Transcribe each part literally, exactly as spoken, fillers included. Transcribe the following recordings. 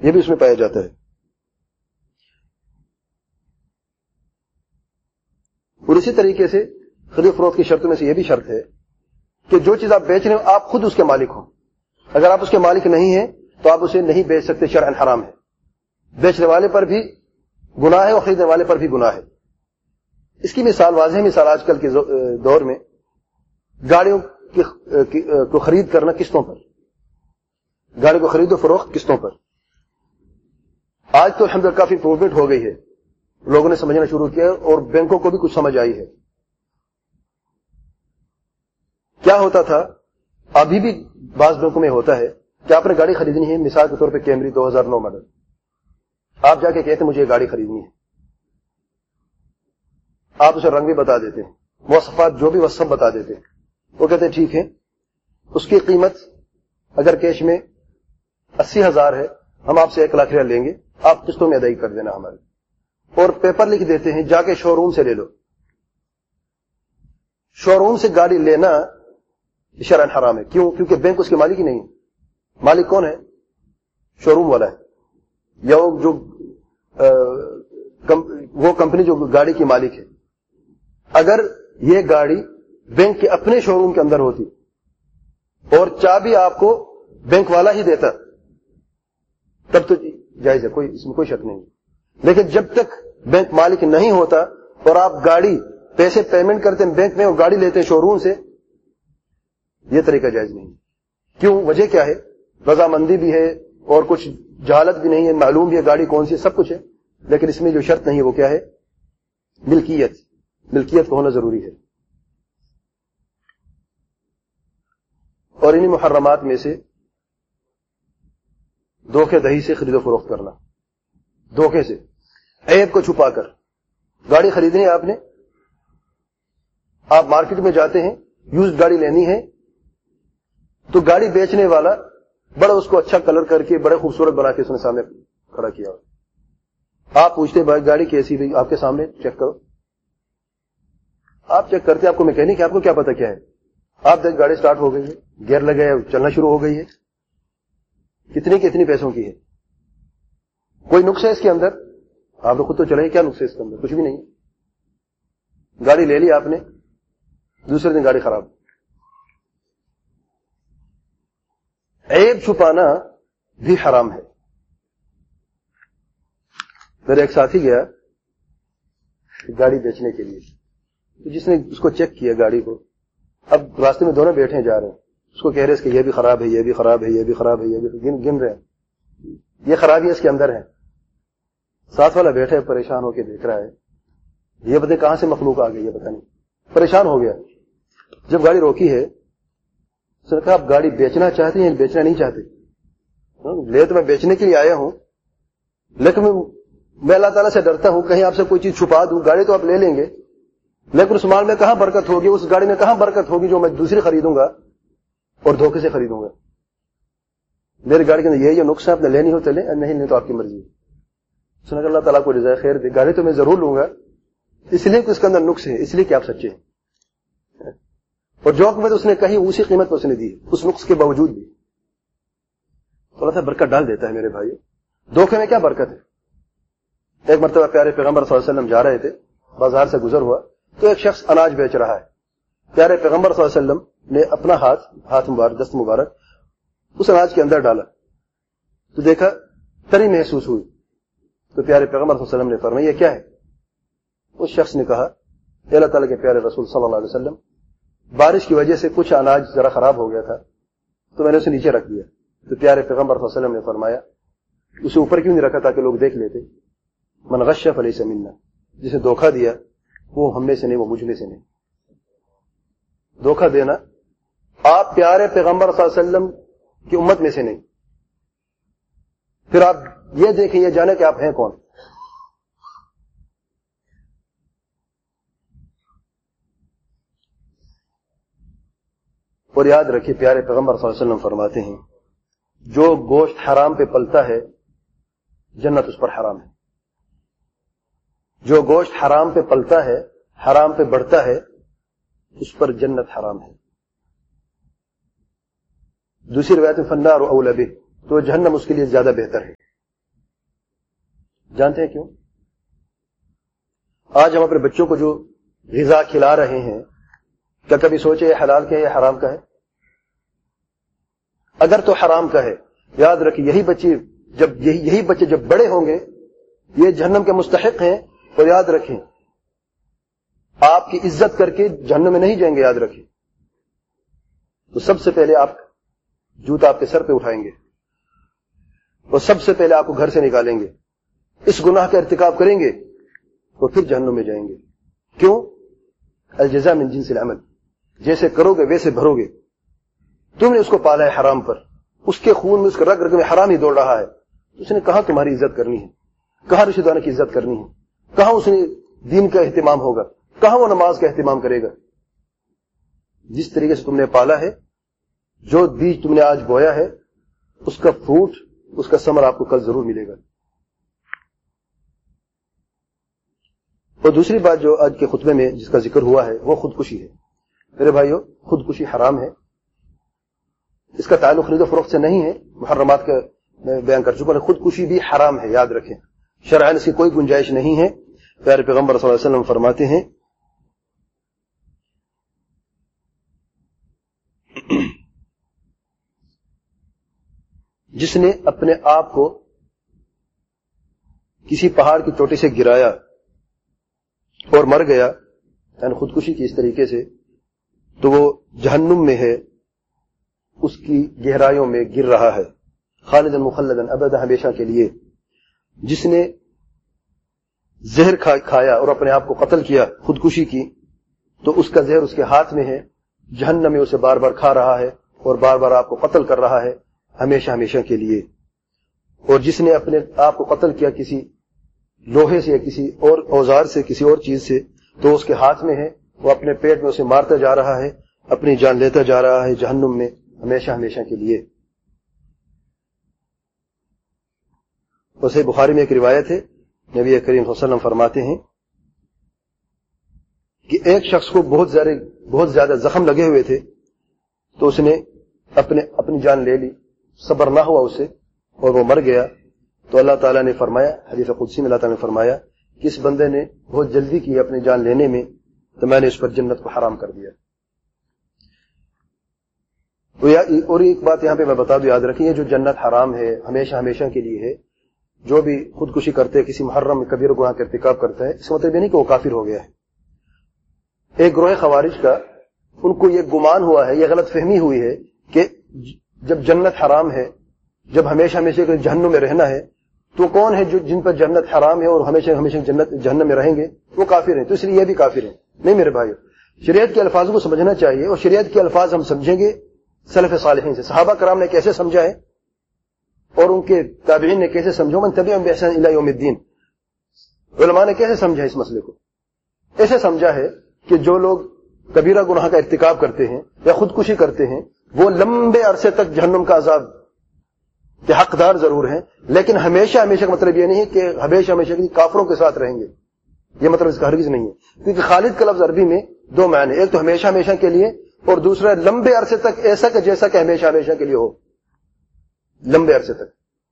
یہ بھی اس میں پایا جاتا ہے. اور اسی طریقے سے خرید فروخت کی شرطوں میں سے یہ بھی شرط ہے کہ جو چیز آپ بیچ رہے ہو آپ خود اس کے مالک ہوں. اگر آپ اس کے مالک نہیں ہیں تو آپ اسے نہیں بیچ سکتے، شرعاً حرام ہے. بیچنے والے پر بھی گناہ ہے اور خریدنے والے پر بھی گناہ ہے. اس کی مثال واضح مثال آج کل کے دور میں گاڑیوں کو خرید کرنا قسطوں پر، گاڑی کو خرید و فروخت قسطوں پر. آج تو الحمدللہ کافی امپروومنٹ ہو گئی ہے، لوگوں نے سمجھنا شروع کیا اور بینکوں کو بھی کچھ سمجھ آئی ہے. کیا ہوتا تھا، ابھی بھی بعض بینکوں میں ہوتا ہے کہ آپ نے گاڑی خریدنی ہے، مثال کے طور پہ کیمری دو ہزار نو ماڈل، آپ جا کے کہتے ہیں مجھے یہ گاڑی خریدنی ہے. آپ اسے رنگ بھی بتا دیتے ہیں، مواصفات جو بھی وصف بتا دیتے ہیں. وہ کہتے ہیں ٹھیک ہے، اس کی قیمت اگر کیش میں اسی ہزار ہے، ہم آپ سے ایک لاکھ ریال لیں گے، آپ قسطوں میں ادائی کر دینا ہمارے. اور پیپر لکھ دیتے ہیں جا کے شو روم سے لے لو. شو روم سے گاڑی لینا شرعاً حرام ہے. کیوں؟ کیونکہ بینک اس کے مالک ہی نہیں ہے. مالک کون ہے؟ شو روم والا ہے، یا وہ جو وہ کمپنی جو گاڑی کی مالک ہے. اگر یہ گاڑی بینک کے اپنے شو روم کے اندر ہوتی اور چابی آپ کو بینک والا ہی دیتا تب تو جائز ہے، کوئی اس میں کوئی شک نہیں. لیکن جب تک بینک مالک نہیں ہوتا اور آپ گاڑی پیسے پیمنٹ کرتے ہیں بینک میں اور گاڑی لیتے ہیں شو روم سے، یہ طریقہ جائز نہیں. کیوں؟ وجہ کیا ہے؟ رضامندی بھی ہے اور کچھ جہالت بھی نہیں ہے، معلوم بھی ہے گاڑی کون سی، سب کچھ ہے. لیکن اس میں جو شرط نہیں ہے وہ کیا ہے؟ ملکیت. ملکیت کو ہونا ضروری ہے. اور انہی محرمات میں سے دھوکے دہی سے خرید و فروخت کرنا، دھوکے سے، عیب کو چھپا کر. گاڑی خریدنی ہے آپ نے، آپ مارکیٹ میں جاتے ہیں، یوزڈ گاڑی لینی ہے، تو گاڑی بیچنے والا بڑا اس کو اچھا کلر کر کے بڑے خوبصورت بنا کے اس نے سامنے کھڑا کیا. آپ پوچھتے بھائی گاڑی کیسی بھی، آپ کے سامنے چیک کرو. آپ چیک کرتے، آپ کو میکینک ہے، آپ کو کیا پتا کیا ہے. آپ دیکھ گاڑی سٹارٹ ہو گئی ہے، گیئر لگے، چلنا شروع ہو گئی ہے. کتنی کتنی پیسوں کی ہے؟ کوئی نقص ہے اس کے اندر؟ آپ خود تو چلیں، کیا نقص ہے اس کے اندر؟ کچھ بھی نہیں. گاڑی لے لی آپ نے، دوسرے دن گاڑی خراب. عیب چھپانا بھی حرام ہے. میرا ایک ساتھی گیا گاڑی بیچنے کے لیے، تو جس نے اس کو چیک کیا گاڑی کو، اب راستے میں دونوں بیٹھے جا رہے ہیں، اس کو کہہ رہے ہیں کہ یہ بھی خراب ہے، یہ بھی خراب ہے، یہ بھی خراب ہے، یہ بھی گن گن رہے ہیں، یہ خرابی اس کے اندر ہے. ساتھ والا بیٹھا ہے، پریشان ہو کے دیکھ رہا ہے، یہ پتہ کہاں سے مخلوق آ گئی ہے، پتہ نہیں. پریشان ہو گیا. جب گاڑی روکی ہے، اس نے کہا آپ گاڑی بیچنا چاہتے ہیں یا بیچنا نہیں چاہتے؟ لے تو میں بیچنے کے لیے آیا ہوں، لیکن میں اللہ تعالیٰ سے ڈرتا ہوں کہیں آپ سے کوئی چیز چھپا دوں. گاڑی تو آپ لے لیں گے، لیکن اس مال میں کہاں برکت ہوگی، اس گاڑی میں کہاں برکت ہوگی جو میں دوسری خریدوں گا اور دھوکے سے خریدوں گا. میری گاڑی کے اندر یہ یہ نقص ہے، آپ نے لینی ہو تو لیں، نہیں نہیں تو آپ کی مرضی. سنا کہ اللہ تعالیٰ کو جزائے خیر دے. گاڑی تو میں ضرور لوں گا، اس لیے کہ اس کے اندر نقص ہے، اس لیے کہ آپ سچے ہیں. اور جو قیمت اس نے کہی اسی قیمت اس نے دی، اس نقص کے باوجود بھی. تو اللہ تعالیٰ برکت ڈال دیتا ہے میرے بھائی. دھوکے میں کیا برکت ہے؟ ایک مرتبہ پیارے پیغمبر صلی اللہ علیہ وسلم جا رہے تھے، بازار سے گزر ہوا تو ایک شخص اناج بیچ رہا ہے. پیارے پیغمبر صلی اللہ علیہ وسلم نے اپنا ہاتھ ہاتھ مبارک دست مبارک اس اناج کے اندر ڈالا تو دیکھا تری محسوس ہوئی. تو پیارے پیغمبر صلی اللہ علیہ وسلم نے فرمایا یہ کیا ہے؟ اس شخص نے کہا اے اللہ تعالیٰ کے پیارے رسول صلی اللہ علیہ وسلم، بارش کی وجہ سے کچھ اناج ذرا خراب ہو گیا تھا تو میں نے اسے نیچے رکھ دیا. تو پیارے پیغمبر صلی اللہ علیہ وسلم نے فرمایا اسے اوپر کیوں نہیں رکھا تاکہ لوگ دیکھ لیتے؟ من غش فلیس منا، جسے دھوکہ دیا وہ ہم میں سے نہیں، وہ مجھ میں سے نہیں. دھوکہ دینا، آپ پیارے پیغمبر صلی اللہ علیہ وسلم کی امت میں سے نہیں، پھر آپ یہ دیکھیں، یہ جانے کہ آپ ہیں کون. اور یاد رکھیے پیارے پیغمبر صلی اللہ علیہ وسلم فرماتے ہیں جو گوشت حرام پہ پلتا ہے جنت اس پر حرام ہے. جو گوشت حرام پہ پلتا ہے، حرام پہ بڑھتا ہے، اس پر جنت حرام ہے. دوسری روایت میں فالنار اولی بہ، تو جہنم اس کے لیے زیادہ بہتر ہے. جانتے ہیں کیوں؟ آج ہم اپنے بچوں کو جو غذا کھلا رہے ہیں، کیا کبھی سوچے یہ حلال کا ہے یا حرام کا ہے؟ اگر تو حرام کا ہے، یاد رکھیں یہی بچے جب یہی یہی بچے جب بڑے ہوں گے یہ جہنم کے مستحق ہیں. اور یاد رکھیں آپ کی عزت کر کے جہنم میں نہیں جائیں گے. یاد رکھیں تو سب سے پہلے آپ جوتا آپ کے سر پہ اٹھائیں گے اور سب سے پہلے آپ کو گھر سے نکالیں گے. اس گناہ کا ارتکاب کریں گے تو پھر جہنم میں جائیں گے. کیوں؟ الجزاء من جنس العمل، جیسے کرو گے ویسے بھرو گے. تم نے اس کو پالا ہے حرام پر، اس کے خون میں اس کے رگ رگ میں حرام ہی دوڑ رہا ہے. اس نے کہاں تمہاری عزت کرنی ہے، کہاں رشتہ داروں کی عزت کرنی ہے، کہاں اس نے دین کا اہتمام ہوگا، کہاں وہ نماز کا اہتمام کرے گا. جس طریقے سے تم نے پالا ہے، جو بیج تم نے آج بویا ہے، اس کا فروٹ، اس کا ثمر آپ کو کل ضرور ملے گا. اور دوسری بات جو آج کے خطبے میں جس کا ذکر ہوا ہے وہ خودکشی ہے. میرے بھائیو، خودکشی حرام ہے. اس کا تعلق خرید و فروخت سے نہیں ہے، محرمات کا میں بیان کر چکا ہوں. خودکشی بھی حرام ہے، یاد رکھیں. شرعاً اس کی کوئی گنجائش نہیں ہے. پیارے پیغمبر صلی اللہ علیہ وسلم فرماتے ہیں جس نے اپنے آپ کو کسی پہاڑ کی چوٹی سے گرایا اور مر گیا، یعنی خودکشی کی اس طریقے سے، تو وہ جہنم میں ہے، اس کی گہرائیوں میں گر رہا ہے، خالداً مخلداً ابدا، ہمیشہ کے لیے. جس نے زہر کھایا اور اپنے آپ کو قتل کیا، خودکشی کی، تو اس کا زہر اس کے ہاتھ میں ہے، جہنم میں اسے بار بار کھا رہا ہے اور بار بار آپ کو قتل کر رہا ہے، ہمیشہ ہمیشہ کے لیے. اور جس نے اپنے آپ کو قتل کیا کسی لوہے سے یا کسی اور اوزار سے، کسی اور چیز سے، تو اس کے ہاتھ میں ہے، وہ اپنے پیٹ میں اسے مارتا جا رہا ہے، اپنی جان لیتا جا رہا ہے جہنم میں، ہمیشہ ہمیشہ کے لیے. اور صحیح بخاری میں ایک روایت ہے، نبی کریم صلی اللہ علیہ وسلم فرماتے ہیں کہ ایک شخص کو بہت زیادہ بہت زیادہ زخم لگے ہوئے تھے، تو اس نے اپنے اپنی جان لے لی، صبر نہ ہوا اسے اور وہ مر گیا. تو اللہ تعالیٰ نے فرمایا، حدیث قدسی میں اللہ تعالیٰ نے فرمایا کہ اس بندے نے بہت جلدی کی اپنی جان لینے میں، تو میں نے اس پر جنت کو حرام کر دیا. اور ایک بات یہاں پہ میں بتا دوں، یاد رکھیے، جو جنت حرام ہے، ہمیشہ ہمیشہ کے لیے ہے. جو بھی خودکشی کرتے ہے، کسی محرم کبیرہ گناہ کا ارتکاب کرتا ہے، اس کا مطلب یہ نہیں کہ وہ کافر ہو گیا ہے. ایک گروہ خوارج کا، ان کو یہ گمان ہوا ہے، یہ غلط فہمی ہوئی ہے کہ جب جنت حرام ہے، جب ہمیشہ ہمیشہ کے جہنم میں رہنا ہے، تو کون ہے جو جن پر جنت حرام ہے اور ہمیشہ ہمیشہ جنت جہنم میں رہیں گے؟ وہ کافر ہیں، تو اس لیے یہ بھی کافر ہیں. نہیں میرے بھائیو، شریعت کے الفاظ کو سمجھنا چاہیے، اور شریعت کے الفاظ ہم سمجھیں گے سلف صالحین سے. صحابہ کرام نے کیسے سمجھا ہے اور ان کے تابعین نے کیسے سمجھا، من تبعهم بإحسان إلى يوم الدين. علماء نے کیسے سمجھا اس مسئلے کو؟ ایسے سمجھا ہے کہ جو لوگ کبیرہ گناہ کا ارتکاب کرتے ہیں یا خودکشی کرتے ہیں، وہ لمبے عرصے تک جہنم کا عذاب کے حقدار ضرور ہیں، لیکن ہمیشہ ہمیشہ کا مطلب یہ نہیں ہے کہ ہمیشہ ہمیشہ کے کافروں کے ساتھ رہیں گے. یہ مطلب اس کا ہرگز نہیں ہے، کیونکہ خالد کا لفظ عربی میں دو معنی، ایک تو ہمیشہ ہمیشہ کے لیے، اور دوسرا لمبے عرصے تک، ایسا کہ جیسا کہ ہمیشہ ہمیشہ کے لیے ہو، لمبے عرصے تک.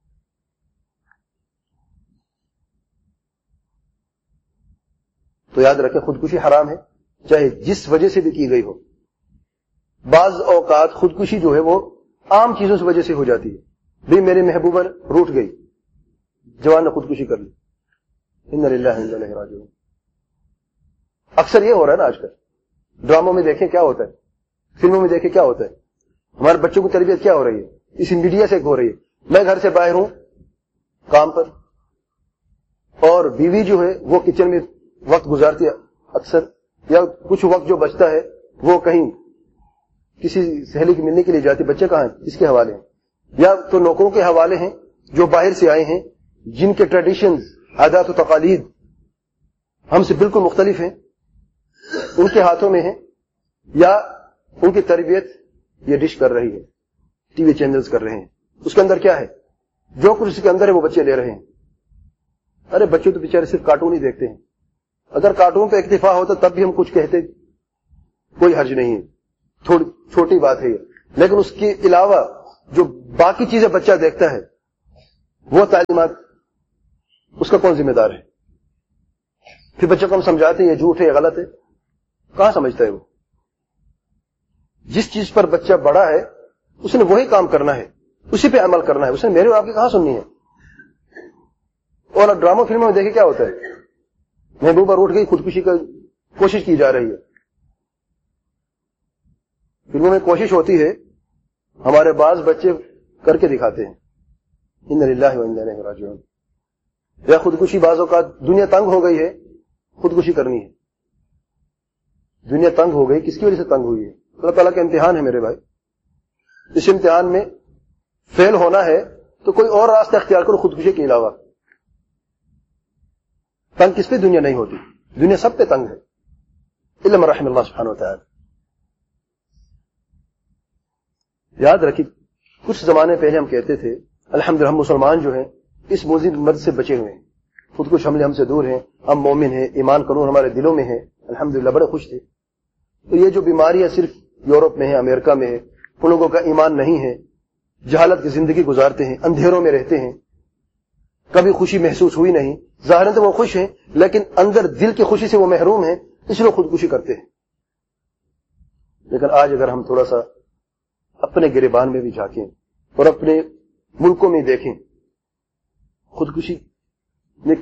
تو یاد رکھیں خودکشی حرام ہے، چاہے جس وجہ سے بھی کی گئی ہو. بعض اوقات خودکشی جو ہے وہ عام چیزوں سے وجہ سے ہو جاتی ہے. بھی میرے محبوبہ روٹ گئی، جوان نے خودکشی کر لی، انا للہ و انا الیہ راجعون. اکثر یہ ہو رہا ہے نا آج کل. ڈراموں میں دیکھیں کیا ہوتا ہے، فلموں میں دیکھیں کیا ہوتا ہے، ہمارے بچوں کی تربیت کیا ہو رہی ہے، اسی میڈیا سے ہو رہی ہے. میں گھر سے باہر ہوں کام پر، اور بیوی جو ہے وہ کچن میں وقت گزارتی ہے اکثر، یا کچھ وقت جو بچتا ہے وہ کہیں کسی سہیلی کی ملنے کے لیے جاتی. بچے کہاں ہیں، اس کے حوالے ہیں، یا تو نوکروں کے حوالے ہیں جو باہر سے آئے ہیں، جن کے ٹریڈیشنز، عادات و تقالید ہم سے بالکل مختلف ہیں، ان کے ہاتھوں میں ہیں، یا ان کی تربیت یہ ڈش کر رہی ہے، ٹی وی چینلز کر رہے ہیں. اس کے اندر کیا ہے، جو کچھ اس کے اندر ہے وہ بچے لے رہے ہیں. ارے بچے تو بیچارے صرف کارٹون ہی دیکھتے ہیں. اگر کارٹون پہ اکتفا ہوتا تب بھی ہم کچھ کہتے، کوئی حرج نہیں ہے، تھوڑی چھوٹی بات ہے یہ. لیکن اس کے علاوہ جو باقی چیزیں بچہ دیکھتا ہے، وہ تعلیمات اس کا کون ذمہ دار ہے؟ پھر بچے کو ہم سمجھاتے ہیں یہ جھوٹ ہے یہ غلط ہے، کہاں سمجھتا ہے وہ؟ جس چیز پر بچہ بڑا ہے اس نے وہی کام کرنا ہے، اسی پہ عمل کرنا ہے، اس نے میرے اور آپ کی کہاں سننی ہے؟ اور ڈراموں فلموں میں دیکھیں کیا ہوتا ہے، محبوبہ اٹھ گئی خودکشی کی کوشش کی جا رہی ہے، فلموں میں کوشش ہوتی ہے، ہمارے بعض بچے کر کے دکھاتے ہیں، ان للہ و انا الیہ راجعون۔ یا خودکشی بعضوں کا دنیا تنگ ہو گئی ہے، خودکشی کرنی ہے، دنیا تنگ ہو گئی، کس کی وجہ سے تنگ ہوئی ہے؟ اللہ تعالیٰ کا امتحان ہے میرے بھائی، اس امتحان میں فیل ہونا ہے تو کوئی اور راستہ اختیار کرو خودکشی کے علاوہ۔ تنگ کس پہ دنیا نہیں ہوتی، دنیا سب پہ تنگ ہے، الا من رحم اللہ سبحانہ وتعالی۔ یاد رکھیے کچھ زمانے پہلے ہم کہتے تھے الحمدللہ ہم مسلمان جو ہیں اس موذی مرض سے بچے ہوئے ہیں، خود کش حملے ہم سے دور ہیں، ہم مومن ہیں، ایمان قانون ہمارے دلوں میں ہے، الحمدللہ بڑے خوش تھے۔ تو یہ جو بیماریاں صرف یورپ میں ہے، امریکہ میں ہے، ان لوگوں کا ایمان نہیں ہے، جہالت کی زندگی گزارتے ہیں، اندھیروں میں رہتے ہیں، کبھی خوشی محسوس ہوئی نہیں، ظاہراً تو وہ خوش ہیں لیکن اندر دل کی خوشی سے وہ محروم ہیں، اس لیے خودکشی کرتے ہیں۔ لیکن آج اگر ہم تھوڑا سا اپنے گریبان میں بھی جھانکیں اور اپنے ملکوں میں دیکھیں خودکشی نے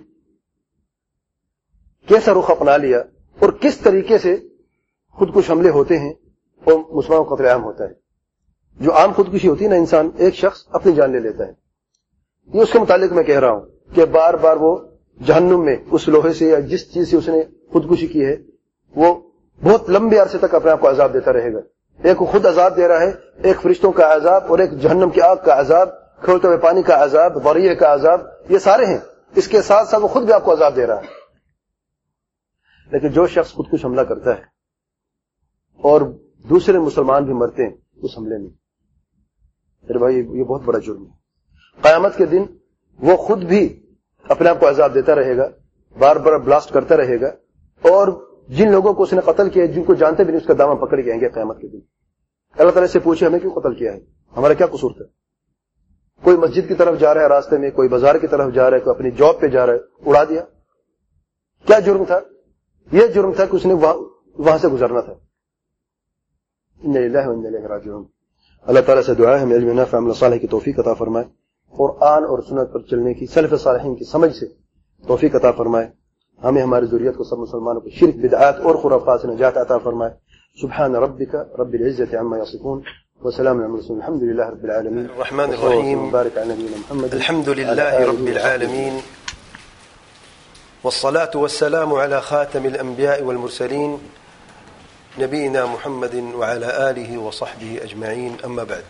کیسا رخ اپنا لیا اور کس طریقے سے خودکش حملے ہوتے ہیں اور مسلمانوں کا قتل عام ہوتا ہے۔ جو عام خودکشی ہوتی ہے نا، انسان ایک شخص اپنی جان لے لیتا ہے، یہ اس کے متعلق میں کہہ رہا ہوں کہ بار بار وہ جہنم میں اس لوہے سے یا جس چیز سے اس نے خودکشی کی ہے وہ بہت لمبے عرصے تک اپنے آپ کو عذاب دیتا رہے گا۔ ایک وہ خود عذاب دے رہا ہے، ایک فرشتوں کا عذاب اور ایک جہنم کی آگ کا عذاب، کھولتے ہوئے پانی کا عذاب، ضریع کا عذاب، یہ سارے ہیں، اس کے ساتھ ساتھ وہ خود بھی آپ کو عذاب دے رہا ہے۔ لیکن جو شخص خودکش حملہ کرتا ہے اور دوسرے مسلمان بھی مرتے ہیں اس حملے میں، میرے بھائی یہ بہت بڑا جرم ہے۔ قیامت کے دن وہ خود بھی اپنے آپ کو عذاب دیتا رہے گا، بار بار بلاسٹ کرتا رہے گا، اور جن لوگوں کو اس نے قتل کیا جن کو جانتے بھی نہیں اس کا دامن پکڑ کے آئیں گے قیامت کے دن۔ اللہ تعالیٰ سے پوچھے ہمیں کیوں قتل کیا ہے، ہمارا کیا قصور تھا؟ کوئی مسجد کی طرف جا رہا ہے راستے میں، کوئی بازار کی طرف جا رہا ہے، کوئی اپنی جاب پہ جا رہا ہے، اڑا دیا، کیا جرم تھا؟ یہ جرم تھا کہ اس نے وہاں, وہاں سے گزرنا تھا۔ انا للہ و انا الیہ راجعون۔ اللہ تعالیٰ سے دعا ہے ہمیں علم نافع عمل صالح کی توفیق عطا فرمائے، قرآن اور سنت پر چلنے کی، سلف صالحین کی سمجھ سے توفیق عطا فرمائے، ہمیں ہماری ذریت کو سب مسلمانوں کو شرک بدعات اور خرافات سے نجات عطا فرمائے۔ سبحان ربک رب العزة عما يصفون وسلام على المرسلين الحمد لله رب العالمين الرحمن الرحيم بارك على نبينا محمد الحمد لله رب العالمين والصلاة والسلام على خاتم الأنبياء والمرسلين نبينا محمد وعلى آله وصحبه أجمعين أما بعد۔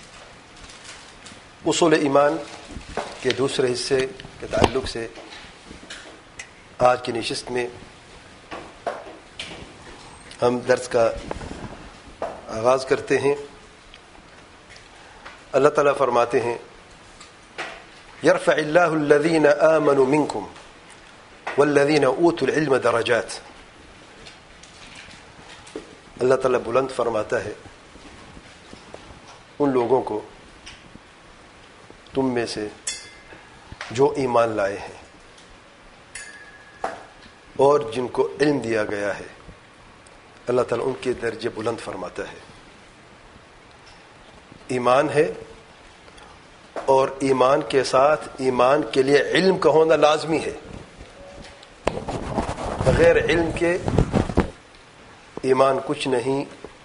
اصول ایمان کے دوسرے حصے کے تعلق سے آج کی نشست میں ہم درس کا آغاز کرتے ہیں۔ اللہ تعالیٰ فرماتے ہیں یرفع اللہ الذین آمنوا منکم والذین اوتوا العلم درجات۔ اللہ تعالیٰ بلند فرماتا ہے ان لوگوں کو تم میں سے جو ایمان لائے ہیں اور جن کو علم دیا گیا ہے، اللہ تعالیٰ ان کے درجے بلند فرماتا ہے۔ ایمان ہے اور ایمان کے ساتھ ایمان کے لیے علم کا ہونا لازمی ہے، بغیر علم کے ایمان کچھ نہیں،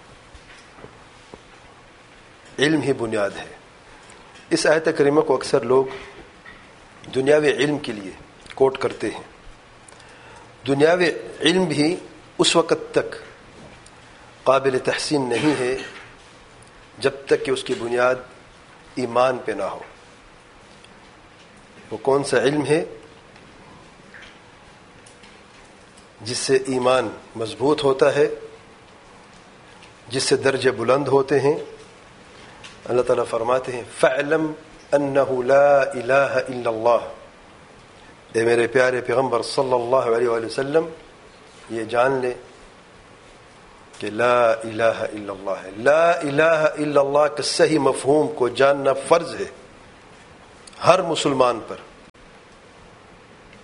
علم ہی بنیاد ہے۔ اس آیت کریمہ کو اکثر لوگ دنیاوی علم کے لیے کوٹ کرتے ہیں۔ دنیاوی علم بھی اس وقت تک قابل تحسین نہیں ہے جب تک کہ اس کی بنیاد ایمان پہ نہ ہو۔ وہ کون سا علم ہے؟ جس سے ایمان مضبوط ہوتا ہے، جس سے درجے بلند ہوتے ہیں۔ اللہ تعالیٰ فرماتے ہیں فَاعْلَمْ أَنَّهُ لَا إِلَٰهَ إِلَّا اللَّهُ، اے میرے پیارے پیغمبر صلی اللہ علیہ وآلہ وسلم یہ جان لے کہ لا الہ الا اللہ ہے۔ لا الہ الا اللہ کا صحیح مفہوم کو جاننا فرض ہے ہر مسلمان پر۔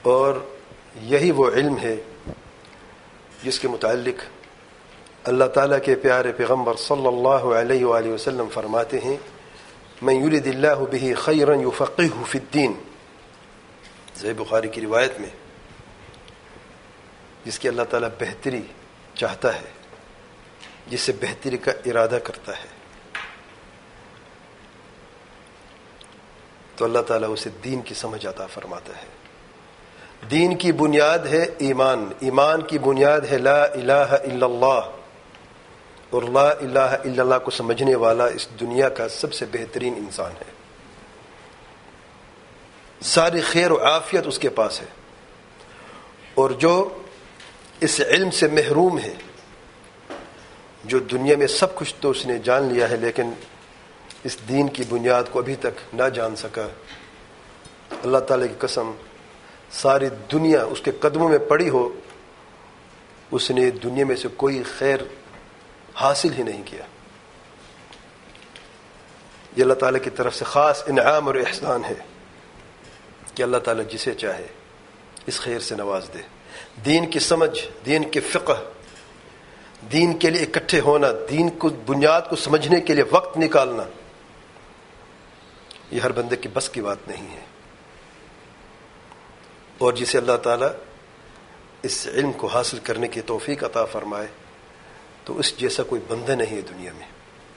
اور یہی وہ علم ہے جس کے متعلق اللہ تعالیٰ کے پیارے پیغمبر صلی اللہ علیہ وآلہ وسلم فرماتے ہیں من یرد اللہ بہ خیرا یفقہہ فی الدین، صحیح بخاری کی روایت میں، جس کی اللہ تعالیٰ بہتری چاہتا ہے، جس سے بہتری کا ارادہ کرتا ہے، تو اللہ تعالیٰ اسے دین کی سمجھ عطا فرماتا ہے۔ دین کی بنیاد ہے ایمان، ایمان کی بنیاد ہے لا الہ الا اللہ، اور لا الہ الا اللہ کو سمجھنے والا اس دنیا کا سب سے بہترین انسان ہے، ساری خیر و عافیت اس کے پاس ہے۔ اور جو اس علم سے محروم ہے، جو دنیا میں سب کچھ تو اس نے جان لیا ہے لیکن اس دین کی بنیاد کو ابھی تک نہ جان سکا، اللہ تعالیٰ کی قسم ساری دنیا اس کے قدموں میں پڑی ہو، اس نے دنیا میں سے کوئی خیر حاصل ہی نہیں کیا۔ یہ اللہ تعالیٰ کی طرف سے خاص انعام اور احسان ہے کہ اللہ تعالیٰ جسے چاہے اس خیر سے نواز دے۔ دین کی سمجھ، دین کے فقہ، دین کے لیے اکٹھے ہونا، دین کو بنیاد کو سمجھنے کے لیے وقت نکالنا، یہ ہر بندے کی بس کی بات نہیں ہے۔ اور جسے اللہ تعالیٰ اس علم کو حاصل کرنے کی توفیق عطا فرمائے تو اس جیسا کوئی بندہ نہیں ہے دنیا میں۔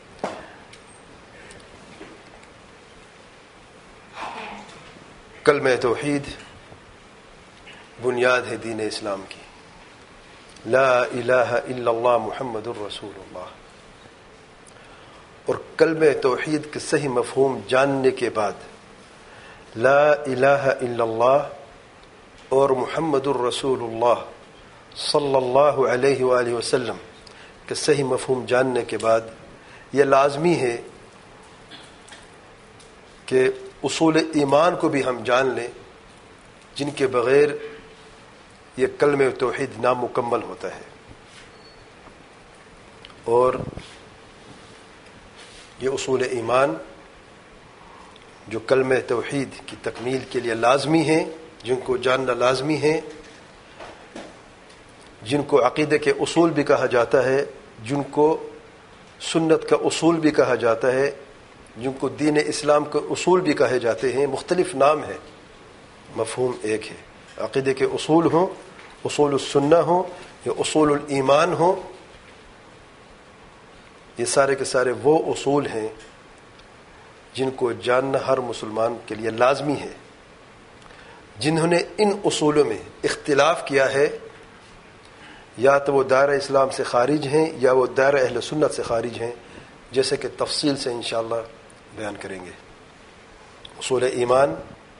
کلمہ توحید بنیاد ہے دین اسلام کی، لا الہ الا اللہ محمد الرسول اللہ۔ اور کلمہ توحید کے صحیح مفہوم جاننے کے بعد لا الہ الا اللہ اور محمد الرسول اللہ صلی اللہ علیہ وآلہ وسلم کے صحیح مفہوم جاننے کے بعد یہ لازمی ہے کہ اصول ایمان کو بھی ہم جان لیں، جن کے بغیر یہ کلمہ توحید نامکمل ہوتا ہے۔ اور یہ اصول ایمان جو کلمہ توحید کی تکمیل کے لیے لازمی ہیں، جن کو جاننا لازمی ہے، جن کو عقیدے کے اصول بھی کہا جاتا ہے، جن کو سنت کا اصول بھی کہا جاتا ہے، جن کو دین اسلام کے اصول بھی کہے جاتے ہیں، مختلف نام ہے، مفہوم ایک ہے۔ عقیدے کے اصول ہوں، اصول السنہ ہوں یا اصول الایمان ہوں، یہ سارے کے سارے وہ اصول ہیں جن کو جاننا ہر مسلمان کے لیے لازمی ہے۔ جنہوں نے ان اصولوں میں اختلاف کیا ہے، یا تو وہ دائرہ اسلام سے خارج ہیں یا وہ دائرہ اہل سنت سے خارج ہیں، جیسے کہ تفصیل سے انشاءاللہ بیان کریں گے۔ اصول ایمان،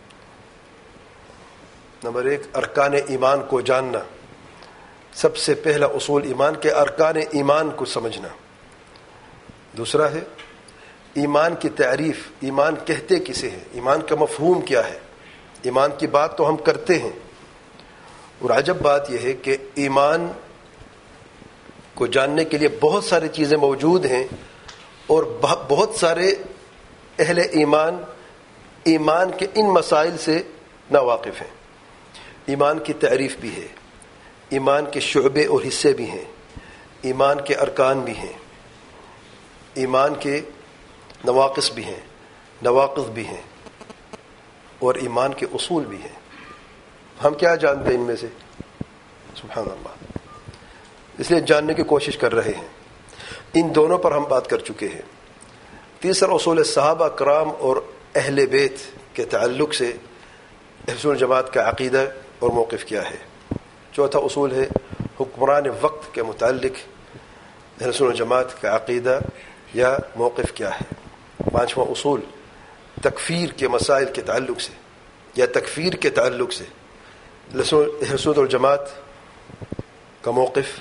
نمبر ایک، ارکان ایمان کو جاننا۔ سب سے پہلا اصول ایمان کے ارکان ایمان کو سمجھنا۔ دوسرا ہے ایمان کی تعریف، ایمان کہتے کسے ہیں، ایمان کا مفہوم کیا ہے۔ ایمان کی بات تو ہم کرتے ہیں، اور عجب بات یہ ہے کہ ایمان کو جاننے کے لیے بہت ساری چیزیں موجود ہیں، اور بہت سارے اہل ایمان ایمان کے ان مسائل سے ناواقف ہیں۔ ایمان کی تعریف بھی ہے، ایمان کے شعبے اور حصے بھی ہیں، ایمان کے ارکان بھی ہیں، ایمان کے نواقص بھی ہیں، نواقض بھی ہیں، اور ایمان کے اصول بھی ہیں۔ ہم کیا جانتے ہیں ان میں سے؟ سبحان اللہ، اس لیے جاننے کی کوشش کر رہے ہیں۔ ان دونوں پر ہم بات کر چکے ہیں۔ تیسرا اصول صحابہ کرام اور اہل بیت کے تعلق سے اہل سنت جماعت کا عقیدہ اور موقف کیا ہے۔ چوتھا اصول ہے حکمران وقت کے متعلق اہل سنت جماعت کا عقیدہ یا موقف کیا ہے۔ پانچواں اصول تکفیر کے مسائل کے تعلق سے یا تکفیر کے تعلق سے اہل سنت والجماعت کا موقف۔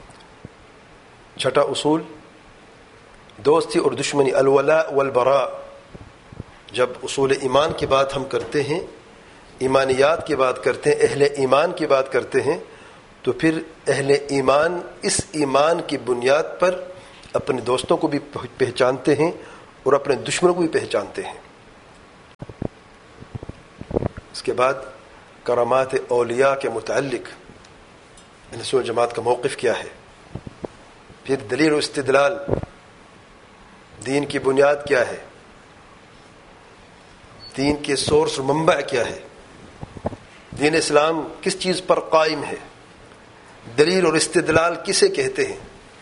چھٹا اصول دوستی اور دشمنی، الولاء والبراء۔ جب اصول ایمان کی بات ہم کرتے ہیں، ایمانیات کی بات کرتے ہیں، اہل ایمان کی بات کرتے ہیں، تو پھر اہل ایمان اس ایمان کی بنیاد پر اپنے دوستوں کو بھی پہچانتے ہیں اور اپنے دشمنوں کو بھی پہچانتے ہیں۔ اس کے بعد کرامات اولیاء کے متعلق اہل سنت جماعت کا موقف کیا ہے، پھر دلیل و استدلال، دین کی بنیاد کیا ہے، دین کے سورس و منبع کیا ہے، دین اسلام کس چیز پر قائم ہے، دلیل اور استدلال کسے کہتے ہیں،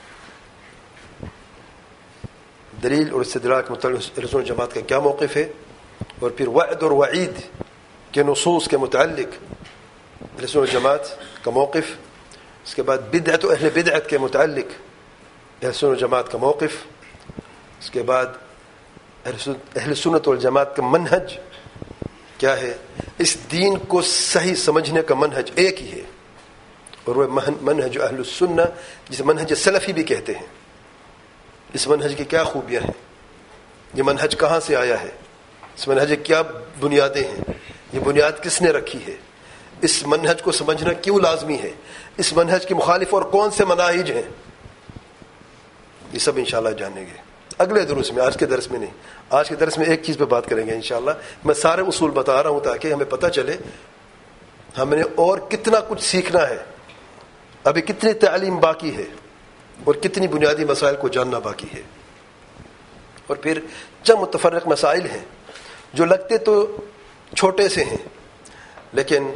دلیل اور استدلال کے متعلق اہل سنت جماعت کا کیا موقف ہے، اور پھر وعد اور وعید کے نصوص کے متعلق اہل سنت جماعت کا موقف، اس کے بعد بدعت و اہل بدعت کے متعلق اہل سنت جماعت کا موقف، اس کے بعد اہل سنت والجماعت کا منہج کیا ہے۔ اس دین کو صحیح سمجھنے کا منہج ایک ہی ہے، اور وہ منہج اہل السنہ جسے منہج سلفی بھی کہتے ہیں۔ اس منہج کی کیا خوبیاں ہیں، یہ منہج کہاں سے آیا ہے، اس منہج کی کیا بنیادیں ہیں، یہ بنیاد کس نے رکھی ہے، اس منہج کو سمجھنا کیوں لازمی ہے، اس منہج کے مخالف اور کون سے مناہج ہیں، یہ سب انشاءاللہ جانیں گے اگلے درس میں، آج کے درس میں نہیں۔ آج کے درس میں ایک چیز پہ بات کریں گے انشاءاللہ۔ میں سارے اصول بتا رہا ہوں تاکہ ہمیں پتہ چلے ہم نے اور کتنا کچھ سیکھنا ہے، ابھی کتنی تعلیم باقی ہے، اور کتنی بنیادی مسائل کو جاننا باقی ہے۔ اور پھر چند متفرق مسائل ہیں جو لگتے تو چھوٹے سے ہیں، لیکن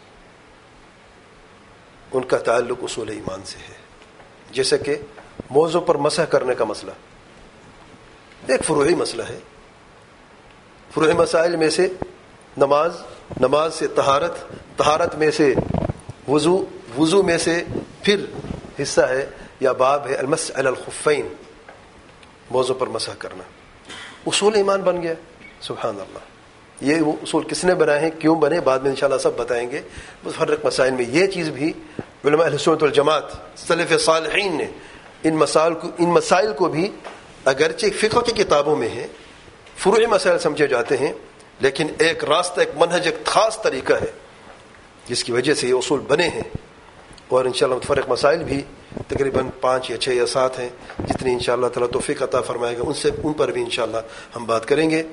ان کا تعلق اصول ایمان سے ہے، جیسے کہ موضوع پر مسح کرنے کا مسئلہ ایک فروعی مسئلہ ہے۔ فروعی مسائل میں سے نماز، نماز سے طہارت، طہارت میں سے وضو، وضو میں سے پھر حصہ ہے یا باب ہے المسح علی الخفین، موضوع پر مسح کرنا، اصول ایمان بن گیا۔ سبحان اللہ، یہ وہ اصول کس نے بنائے ہیں، کیوں بنے، بعد میں انشاءاللہ سب بتائیں گے۔ متفرق مسائل میں یہ چیز بھی علماء اہل سنت والجماعت سلف صالحین نے ان مسائل کو ان مسائل کو بھی اگرچہ فقہ کی کتابوں میں ہے، فروعی مسائل سمجھے جاتے ہیں، لیکن ایک راستہ، ایک منہج، ایک خاص طریقہ ہے جس کی وجہ سے یہ اصول بنے ہیں۔ اور انشاءاللہ متفرق مسائل بھی تقریباً پانچ یا چھ یا سات ہیں، جتنی انشاءاللہ تعالیٰ توفیق عطا فرمائے گا ان سے ان پر بھی انشاءاللہ ہم بات کریں گے۔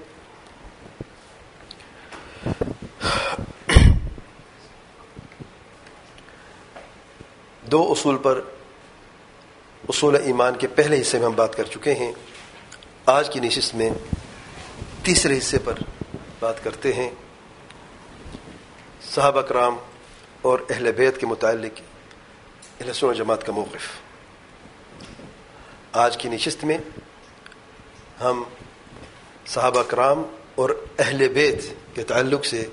دو اصول پر، اصول ایمان کے پہلے حصے میں ہم بات کر چکے ہیں۔ آج کی نشست میں تیسرے حصے پر بات کرتے ہیں، صحابہ کرام اور اہل بیت کے متعلق اہل سنت جماعت کا موقف۔ آج کی نشست میں ہم صحابہ کرام اور اہل بیت کے تعلق سے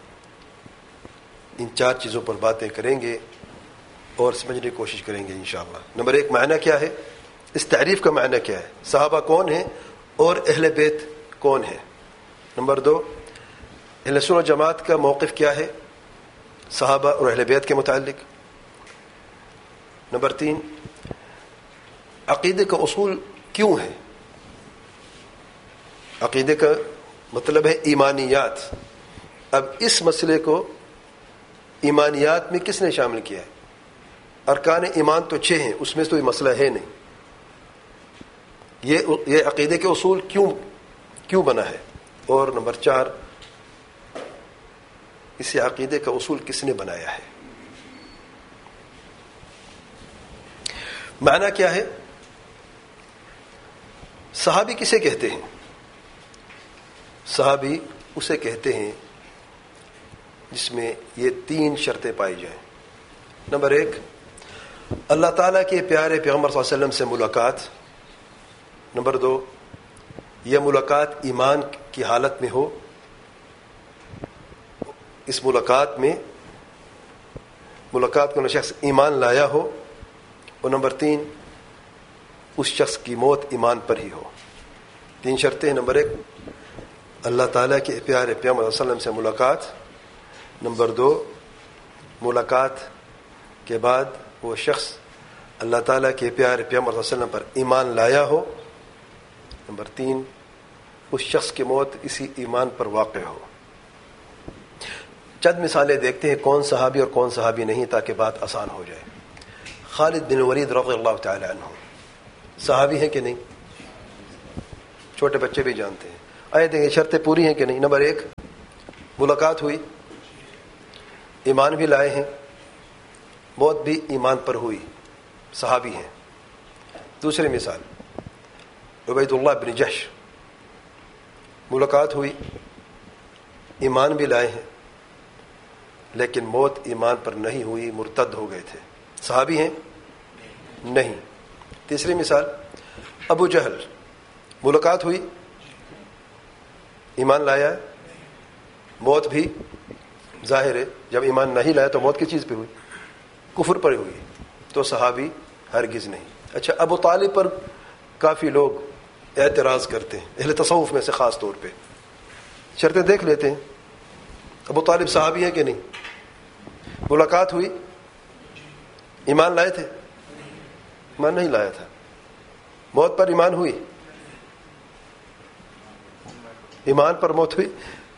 ان چار چیزوں پر باتیں کریں گے اور سمجھنے کی کوشش کریں گے انشاءاللہ۔ نمبر ایک، معنی کیا ہے، اس تعریف کا معنی کیا ہے، صحابہ کون ہیں اور اہل بیت کون ہے۔ نمبر دو، اہل سنت جماعت کا موقف کیا ہے صحابہ اور اہل بیت کے متعلق۔ نمبر تین، عقیدے کا اصول کیوں ہے، عقیدے کا مطلب ہے ایمانیات۔ اب اس مسئلے کو ایمانیات میں کس نے شامل کیا ہے، ارکان ایمان تو چھ ہیں، اس میں تو یہ مسئلہ ہے نہیں، یہ یہ عقیدے کے اصول کیوں کیوں بنا ہے۔ اور نمبر چار، اس عقیدے کا اصول کس نے بنایا ہے۔ معنی کیا ہے، صحابی کسے کہتے ہیں، صحابی اسے کہتے ہیں جس میں یہ تین شرطیں پائی جائیں۔ نمبر ایک، اللہ تعالیٰ کے پیارے پیغمبر صلی اللہ علیہ وسلم سے ملاقات۔ نمبر دو، یہ ملاقات ایمان کی حالت میں ہو، اس ملاقات میں ملاقات کو شخص ایمان لایا ہو۔ اور نمبر تین، اس شخص کی موت ایمان پر ہی ہو۔ تین شرطیں ہیں۔ نمبر ایک، اللہ تعالیٰ کے پیارے پیغمبر صلی اللہ علیہ وسلم سے ملاقات۔ نمبر دو، ملاقات کے بعد وہ شخص اللہ تعالیٰ کے پیارے پیغمبر صلی اللہ علیہ وسلم پر ایمان لایا ہو۔ نمبر تین، اس شخص کی موت اسی ایمان پر واقع ہو۔ چند مثالیں دیکھتے ہیں کون صحابی اور کون صحابی نہیں، تاکہ بات آسان ہو جائے۔ خالد بن ولید رضی اللہ تعالی عنہ صحابی ہیں کہ نہیں، چھوٹے بچے بھی جانتے ہیں۔ آئے دیکھیں شرطیں پوری ہیں کہ نہیں۔ نمبر ایک، ملاقات ہوئی، ایمان بھی لائے ہیں، موت بھی ایمان پر ہوئی، صحابی ہیں۔ دوسری مثال عبید اللہ بن جحش، ملاقات ہوئی، ایمان بھی لائے ہیں لیکن موت ایمان پر نہیں ہوئی، مرتد ہو گئے تھے، صحابی ہیں نہیں۔ تیسری مثال ابو جہل، ملاقات ہوئی، ایمان لایا ہے، موت بھی ظاہر ہے جب ایمان نہیں لایا تو موت کس چیز پہ ہوئی؟ کفر پر ہوئی، تو صحابی ہرگز نہیں۔ اچھا، ابو طالب پر کافی لوگ اعتراض کرتے ہیں، اہل تصوف میں سے خاص طور پہ شرطیں دیکھ لیتے ہیں، ابو طالب صحابی ہیں کہ نہیں؟ ملاقات ہوئی، ایمان لائے تھے؟ ایمان نہیں لایا تھا۔ موت پر ایمان ہوئی؟ ایمان پر موت ہوئی؟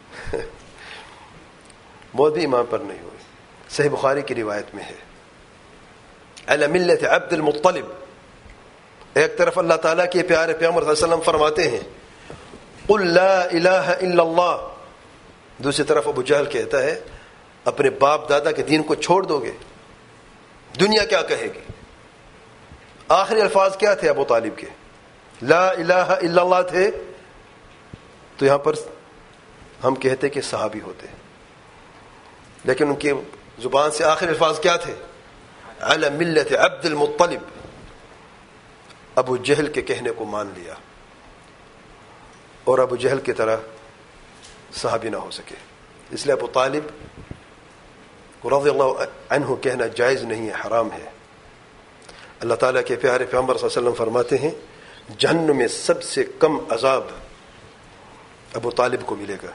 موت بھی ایمان پر نہیں ہوئی۔ صحیح بخاری کی روایت میں ہے، علی ملت عبد المطلب، ایک طرف اللہ تعالیٰ کے پیارے پیغمبر صلی اللہ علیہ وسلم فرماتے ہیں قل لا الہ الا اللہ، دوسری طرف ابو جہل کہتا ہے اپنے باپ دادا کے دین کو چھوڑ دو گے، دنیا کیا کہے گی؟ آخری الفاظ کیا تھے ابو طالب کے؟ لا الہ الا اللہ تھے، تو یہاں پر ہم کہتے کہ صحابی ہوتے، لیکن ان کے زبان سے آخری الفاظ کیا تھے؟ علی ملت عبد المطلب۔ ابو جہل کے کہنے کو مان لیا اور ابو جہل کی طرح صحابی نہ ہو سکے، اس لیے ابو طالب رضی اللہ عنہ کہنا جائز نہیں ہے، حرام ہے۔ اللہ تعالیٰ کے پیارے پیغمبر صلی اللہ علیہ وسلم فرماتے ہیں جہنم میں سب سے کم عذاب ابو طالب کو ملے گا،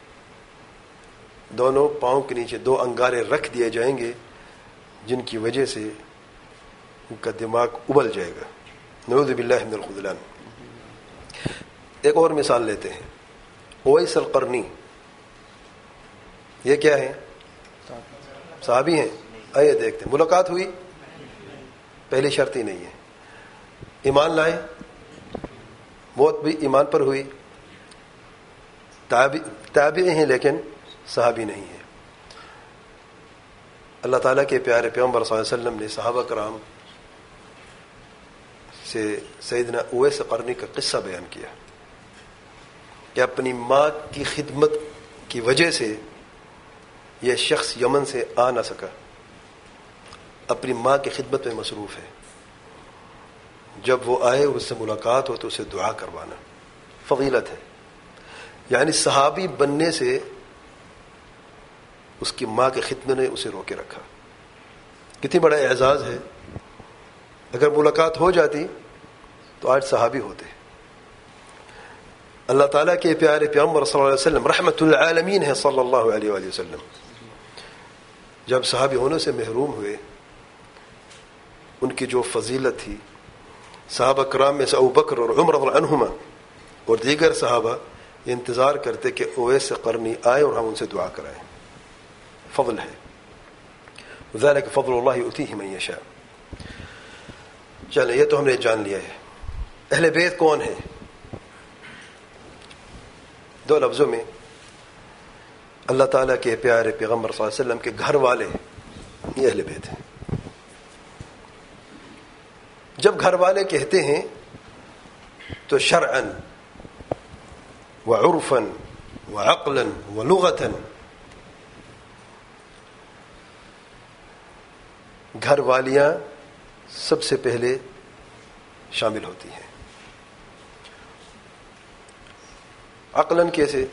دونوں پاؤں کے نیچے دو انگارے رکھ دیے جائیں گے جن کی وجہ سے ان کا دماغ ابل جائے گا، نعوذ باللہ من الخذلان۔ ایک اور مثال لیتے ہیں، اویس القرنی، یہ کیا ہے؟ صحابی ہیں؟ آئیے دیکھتے ہیں، ملاقات ہوئی؟ پہلی شرط ہی نہیں ہے، ایمان لائے، موت بھی ایمان پر ہوئی، تابعی ہیں لیکن صحابی نہیں ہے۔ اللہ تعالیٰ کے پیارے پیغمبر صلی اللہ علیہ وسلم نے صحابہ کرام سے سیدنا اویس قرنی کا قصہ بیان کیا کہ اپنی ماں کی خدمت کی وجہ سے یہ شخص یمن سے آ نہ سکا، اپنی ماں کی خدمت میں مصروف ہے، جب وہ آئے اس سے ملاقات ہو تو اسے دعا کروانا فضیلت ہے، یعنی صحابی بننے سے اس کی ماں کی خدمت نے اسے روکے رکھا، کتنی بڑا اعزاز ہے۔ اگر ملاقات ہو جاتی تو آج صحابی ہوتے۔ اللہ تعالیٰ کے پیارے پیغمبر صلی اللہ علیہ وسلم رحمت العالمین ہے صلی اللہ علیہ وآلہ وسلم، جب صحابی ہونے سے محروم ہوئے، ان کی جو فضیلت تھی، صحابہ کرام میں سے ابو بکر اور عمر رضی اللہ عنہما اور دیگر صحابہ یہ انتظار کرتے کہ اویس قرنی آئے اور ہم ان سے دعا کرائیں، فضل ہے، ذالک فضل اللہ یؤتیہ من یشاء۔ چلیں، یہ تو ہم نے جان لیا ہے۔ اہل بیت کون ہیں؟ دو لفظوں میں، اللہ تعالیٰ کے پیارے پیغمبر صلی اللہ علیہ وسلم کے گھر والے یہ اہل بیت ہیں۔ جب گھر والے کہتے ہیں تو شرعاً وعرفاً وعقلاً ولغتاً گھر والیاں سب سے پہلے شامل ہوتی ہیں۔ عقلاً کیسے؟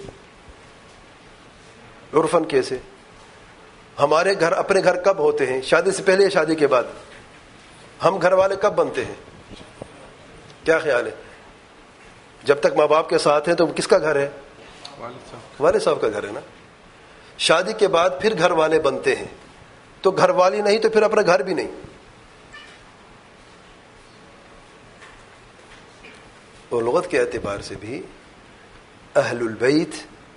عرفاً کیسے؟ ہمارے گھر اپنے گھر کب ہوتے ہیں؟ شادی سے پہلے یا شادی کے بعد؟ ہم گھر والے کب بنتے ہیں؟ کیا خیال ہے؟ جب تک ماں باپ کے ساتھ ہیں تو کس کا گھر ہے؟ والد صاحب کا گھر ہے نا۔ شادی کے بعد پھر گھر والے بنتے ہیں، تو گھر والی نہیں تو پھر اپنا گھر بھی نہیں۔ اور لغت کے اعتبار سے بھی اہل البیت،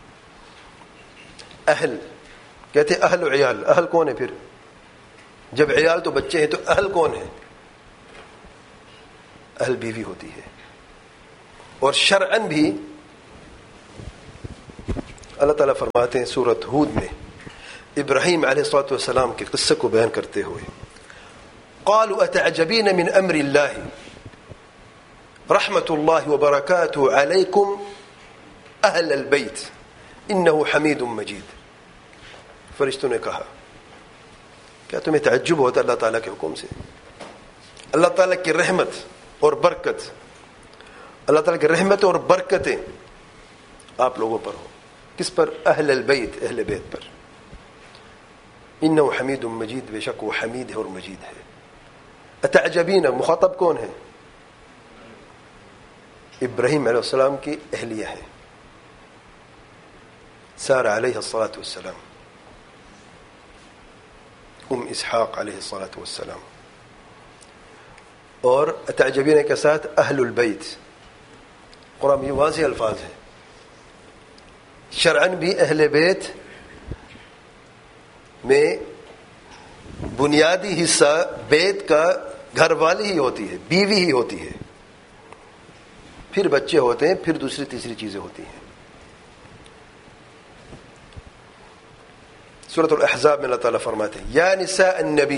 اہل کہتے اہل و عیال، اہل کون ہے؟ پھر جب عیال تو بچے ہیں تو اہل کون ہے؟ اہل بیوی ہوتی ہے۔ اور شرعاً بھی اللہ تعالیٰ فرماتے ہیں سورۃ ہود میں ابراہیم علیہ الصلوۃ والسلام کے قصے کو بیان کرتے ہوئے قالوا اتعجبین من امر اللہ رحمت اللہ وبرکاتہ علیکم اہل البیت انہ حمید مجید. فرشتوں نے کہا کیا تمہیں تعجب ہوتا اللہ تعالیٰ کے حکم سے؟ اللہ تعالیٰ کی رحمت اور برکت اللہ تعالیٰ کی رحمت اور برکتیں آپ لوگوں پر ہو. کس پر؟ اہل البیت، اہل بیت پر. انہ حمید مجید، بے شک وہ حمید ہے اور مجید ہے. اتعجبین، مخاطب کون ہے؟ ابراہیم علیہ السلام کی اہلیہ ہے سارہ علیہ الصلاۃ والسلام، ام اسحاق علیہ الصلاۃ والسلام. اور اتعجبین کے ساتھ اہل البیت. قرآن میں واضح الفاظ ہیں. شرعن بھی اہل بیت میں بنیادی حصہ بیت کا گھر والی ہی ہوتی ہے، بیوی ہی ہوتی ہے، پھر بچے ہوتے ہیں، پھر دوسری تیسری چیزیں ہوتی ہیں. سورۃ الاحزاب میں اللہ تعالیٰ فرماتے ہیں یا نساء النبی،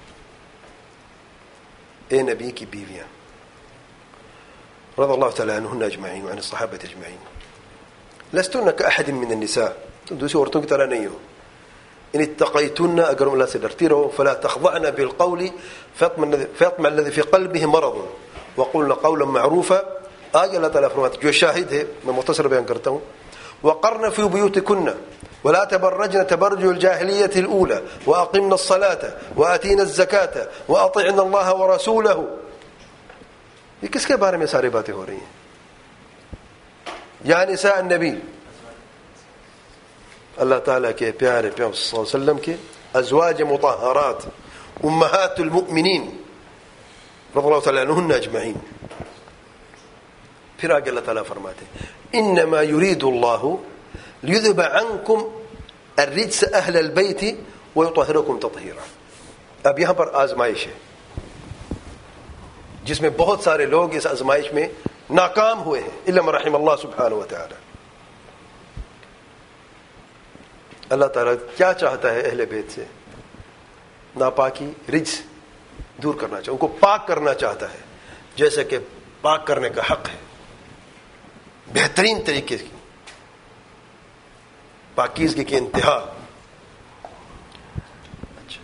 اے نبی کی بیویاں، رضی اللہ تعالیٰ عنہن اجمعین وعن الصحابۃ اجمعین، لستن کاحد من النساء، تم دوسری عورتوں کی طرح نہیں ہو. ان اتقیتن، اگر اللہ سے ڈرتی رہو، فلا تخضعن بالقول فیطمع الذی فی قلبہ مرض وقلن قولا معروفا. آگے اللہ تعالیٰ فرماتے جو شاہد ہے، میں مختصر بیان کرتا ہوں. وقرن فی بیوتکن ولا تبرجن تبرج الجاهلية الأولى وأقمنا الصلاة وآتينا الزكاة وأطعنا الله ورسوله. یہ کس کے بارے میں ساری باتیں ہو رہی ہیں؟ یا نساء النبی، اللہ تعالیٰ کے پیارے پیغمبر صلی اللہ علیہ وسلم کے ازواج مطہرات امہات المؤمنین رضی اللہ تعالیٰ عنہن اجمعین. پھر آگے اللہ تعالیٰ فرماتے ہیں انما یرید اللہ لیذهب عنکم الرجس اہل البیت ویطہرکم تطہیرا. اب یہاں پر آزمائش ہے جس میں بہت سارے لوگ اس آزمائش میں ناکام ہوئے ہیں، الا من رحم اللہ سبحانہ وتعالی. اللہ تعالیٰ کیا چاہتا ہے اہل بیت سے؟ ناپاکی، رجس دور کرنا چاہتا، ان کو پاک کرنا چاہتا ہے، جیسے کہ پاک کرنے کا حق ہے بہترین طریقے کی، پاکیزگی کی انتہا. اچھا،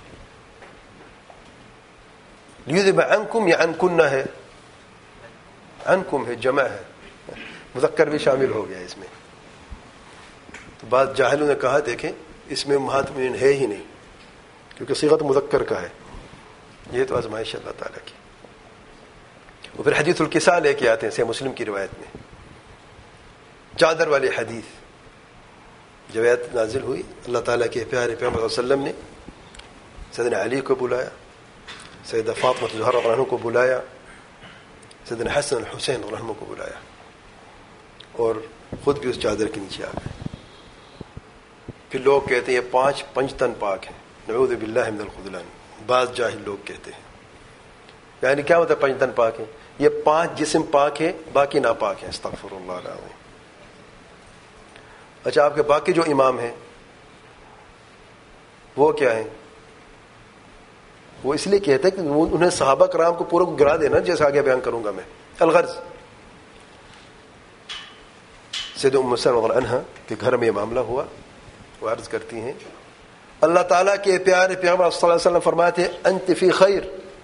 لیذهب عنکم یا عنکن ہے، عنکم ہے، جمع ہے، مذکر بھی شامل ہو گیا اس میں. تو بعض جاہلوں نے کہا دیکھیں اس میں امہات المؤمنین ہے ہی نہیں کیونکہ صیغت مذکر کا ہے. یہ تو آزمائش اللہ تعالیٰ کی. وہ پھر حدیث الکساء لے کے آتے ہیں صحیح مسلم کی روایت میں، چادر والی حدیث. جب آیت نازل ہوئی اللہ تعالیٰ کے پیارے پیغمبر صلی اللہ علیہ وسلم نے سیدنا علی کو بلایا، سیدہ فاطمہ زہرا رضی اللہ عنہا کو بلایا، سیدنا حسن الحسین رضی اللہ عنہ کو بلایا، اور خود بھی اس چادر کے نیچے آ گئے. پھر لوگ کہتے ہیں یہ پانچ پنج تن پاک ہیں، نعوذ باللہ من الخذلان. بعض جاہل لوگ کہتے ہیں یعنی کیا ہوتا ہے پنج تن پاک ہیں؟ یہ پانچ جسم پاک ہے، باقی ناپاک ہیں. استغفر اللہ العظیم. اچھا، آپ کے باقی جو امام ہیں وہ کیا ہیں؟ وہ اس لیے کہتے ہیں کہ انہیں صحابہ کرام کو پورا گرا دینا، جیسے آگے بیان کروں گا میں. الغرض سید ام سلمہ رضی اللہ عنہا کے گھر میں یہ معاملہ ہوا. وہ عرض کرتی ہیں اللہ تعالیٰ کے پیارے پیغمبر صلی اللہ علیہ وسلم فرماتے ہیں انت فی خیر،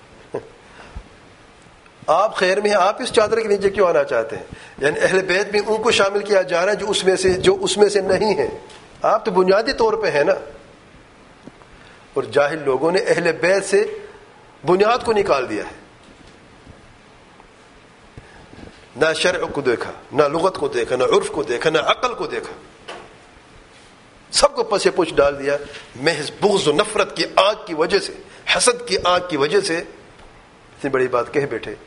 آپ خیر میں ہیں، آپ اس چادر کے نیچے کیوں آنا چاہتے ہیں؟ یعنی اہل بیت میں ان کو شامل کیا جا رہا ہے جو اس میں سے جو اس میں سے نہیں ہیں. آپ تو بنیادی طور پہ ہیں نا. اور جاہل لوگوں نے اہل بیت سے بنیاد کو نکال دیا ہے. نہ شرع کو دیکھا، نہ لغت کو دیکھا، نہ عرف کو دیکھا، نہ عقل کو دیکھا، سب کو پسے پوچھ ڈال دیا. محض بغض و نفرت کی آگ کی وجہ سے، حسد کی آگ کی وجہ سے اتنی بڑی بات کہہ بیٹھے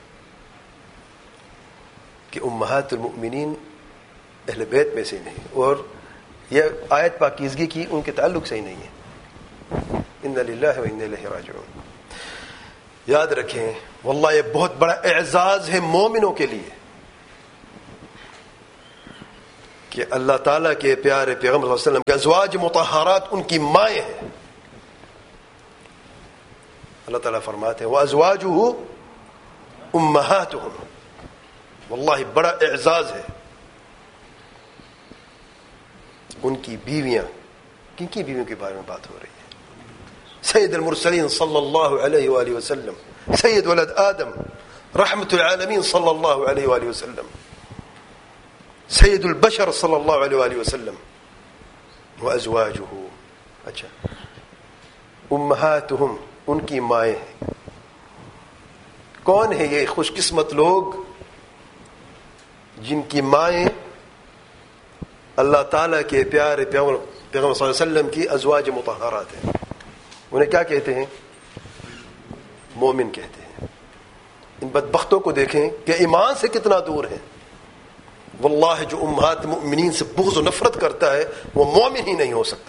کہ امہات المؤمنین اہل بیت میں سے نہیں. اور یہ آیت پاکیزگی کی ان کے تعلق سے ہی نہیں ہے. انا للہ و انا الیہ راجعون. یاد رکھیں واللہ یہ بہت بڑا اعزاز ہے مومنوں کے لیے کہ اللہ تعالیٰ کے پیارے پیغمبر صلی اللہ علیہ وسلم کے ازواج مطہرات ان کی مائیں ہیں. اللہ تعالیٰ فرماتے ہیں وَأَزْوَاجُهُ أُمَّهَاتُهُمْ، واللہ بڑا اعزاز ہے ان کی بیویاں. کن کی بیویوں کے بارے میں بات ہو رہی ہے؟ سید المرسلین صلی اللہ علیہ وآلہ وسلم، سید ولد آدم، رحمت العالمین صلی اللہ علیہ وآلہ وسلم، سید البشر صلی اللہ علیہ وآلہ وسلم. وَأَزْوَاجُهُ، اچھا امہاتہم ان کی مائیں ہیں. کون ہے یہ خوش قسمت لوگ جن کی مائیں اللہ تعالیٰ کے پیارے پیغمبر پیغمبر صلی اللہ علیہ وسلم کی ازواج مطہرات ہیں؟ انہیں کیا کہتے ہیں؟ مومن کہتے ہیں. ان بدبختوں کو دیکھیں کہ ایمان سے کتنا دور ہیں. واللہ جو امہات مؤمنین سے بغض و نفرت کرتا ہے وہ مومن ہی نہیں ہو سکتا.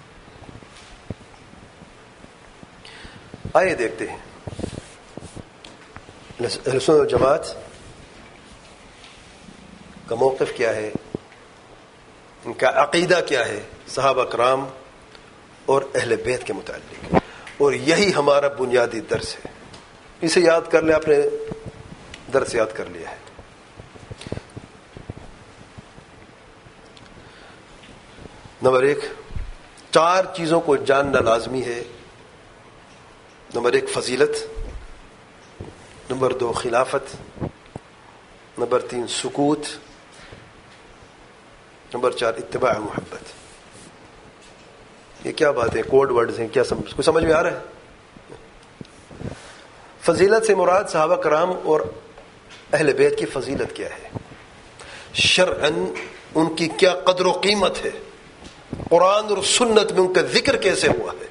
آئیے دیکھتے ہیں اہل سنت والجماعت کا موقف کیا ہے، ان کا عقیدہ کیا ہے صحابہ کرام اور اہل بیت کے متعلق. اور یہی ہمارا بنیادی درس ہے. اسے یاد کر لیں، آپ نے درس یاد کر لیا ہے. نمبر ایک، چار چیزوں کو جاننا لازمی ہے. نمبر ایک فضیلت، نمبر دو خلافت، نمبر تین سکوت، نمبر چار اتباع محبت. یہ کیا بات ہے؟ کوڈ ورڈز ہیں. کیا سمجھ کو سمجھ میں آ رہا ہے؟ فضیلت سے مراد صحابہ کرام اور اہل بیت کی فضیلت کیا ہے، شرعاً ان کی کیا قدر و قیمت ہے، قرآن اور سنت میں ان کا ذکر کیسے ہوا ہے.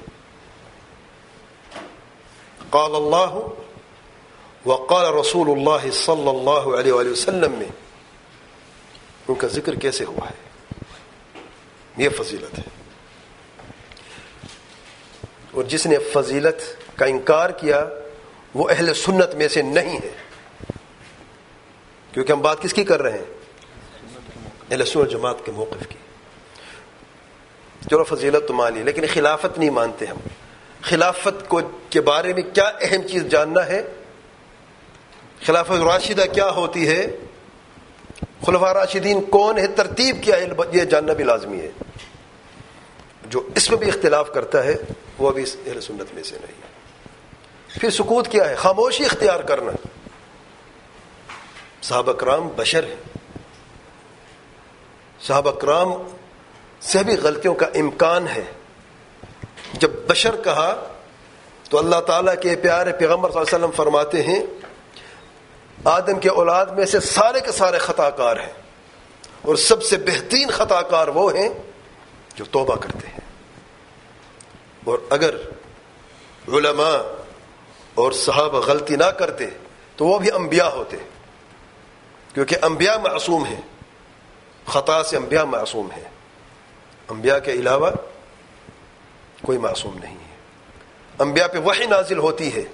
قال اللہ وقال رسول اللہ صلی اللہ علیہ وآلہ وسلم میں ان کا ذکر کیسے ہوا ہے، یہ فضیلت ہے. اور جس نے فضیلت کا انکار کیا وہ اہل سنت میں سے نہیں ہے. کیونکہ ہم بات کس کی کر رہے ہیں؟ اہل سنت جماعت کے موقف کی. چلو فضیلت تو مانی، لیکن خلافت نہیں مانتے ہم. خلافت کو کے بارے میں کیا اہم چیز جاننا ہے، خلافت راشدہ کیا ہوتی ہے، خلفاء راشدین کون ہے، ترتیب کیا ہے، یہ جاننا بھی لازمی ہے. جو اس میں بھی اختلاف کرتا ہے وہ بھی اہل سنت میں سے نہیں. پھر سکوت کیا ہے؟ خاموشی اختیار کرنا. صحابہ کرام بشر ہیں، صحابہ کرام سے بھی غلطیوں کا امکان ہے. جب بشر کہا تو اللہ تعالیٰ کے پیارے پیغمبر صلی اللہ علیہ وسلم فرماتے ہیں آدم کے اولاد میں سے سارے کے سارے خطا کار ہیں، اور سب سے بہترین خطا کار وہ ہیں جو توبہ کرتے ہیں. اور اگر علماء اور صحابہ غلطی نہ کرتے تو وہ بھی انبیاء ہوتے، کیونکہ انبیاء معصوم ہیں، خطا سے انبیاء معصوم ہیں. انبیاء کے علاوہ کوئی معصوم نہیں ہے. انبیاء پہ وحی نازل ہوتی ہے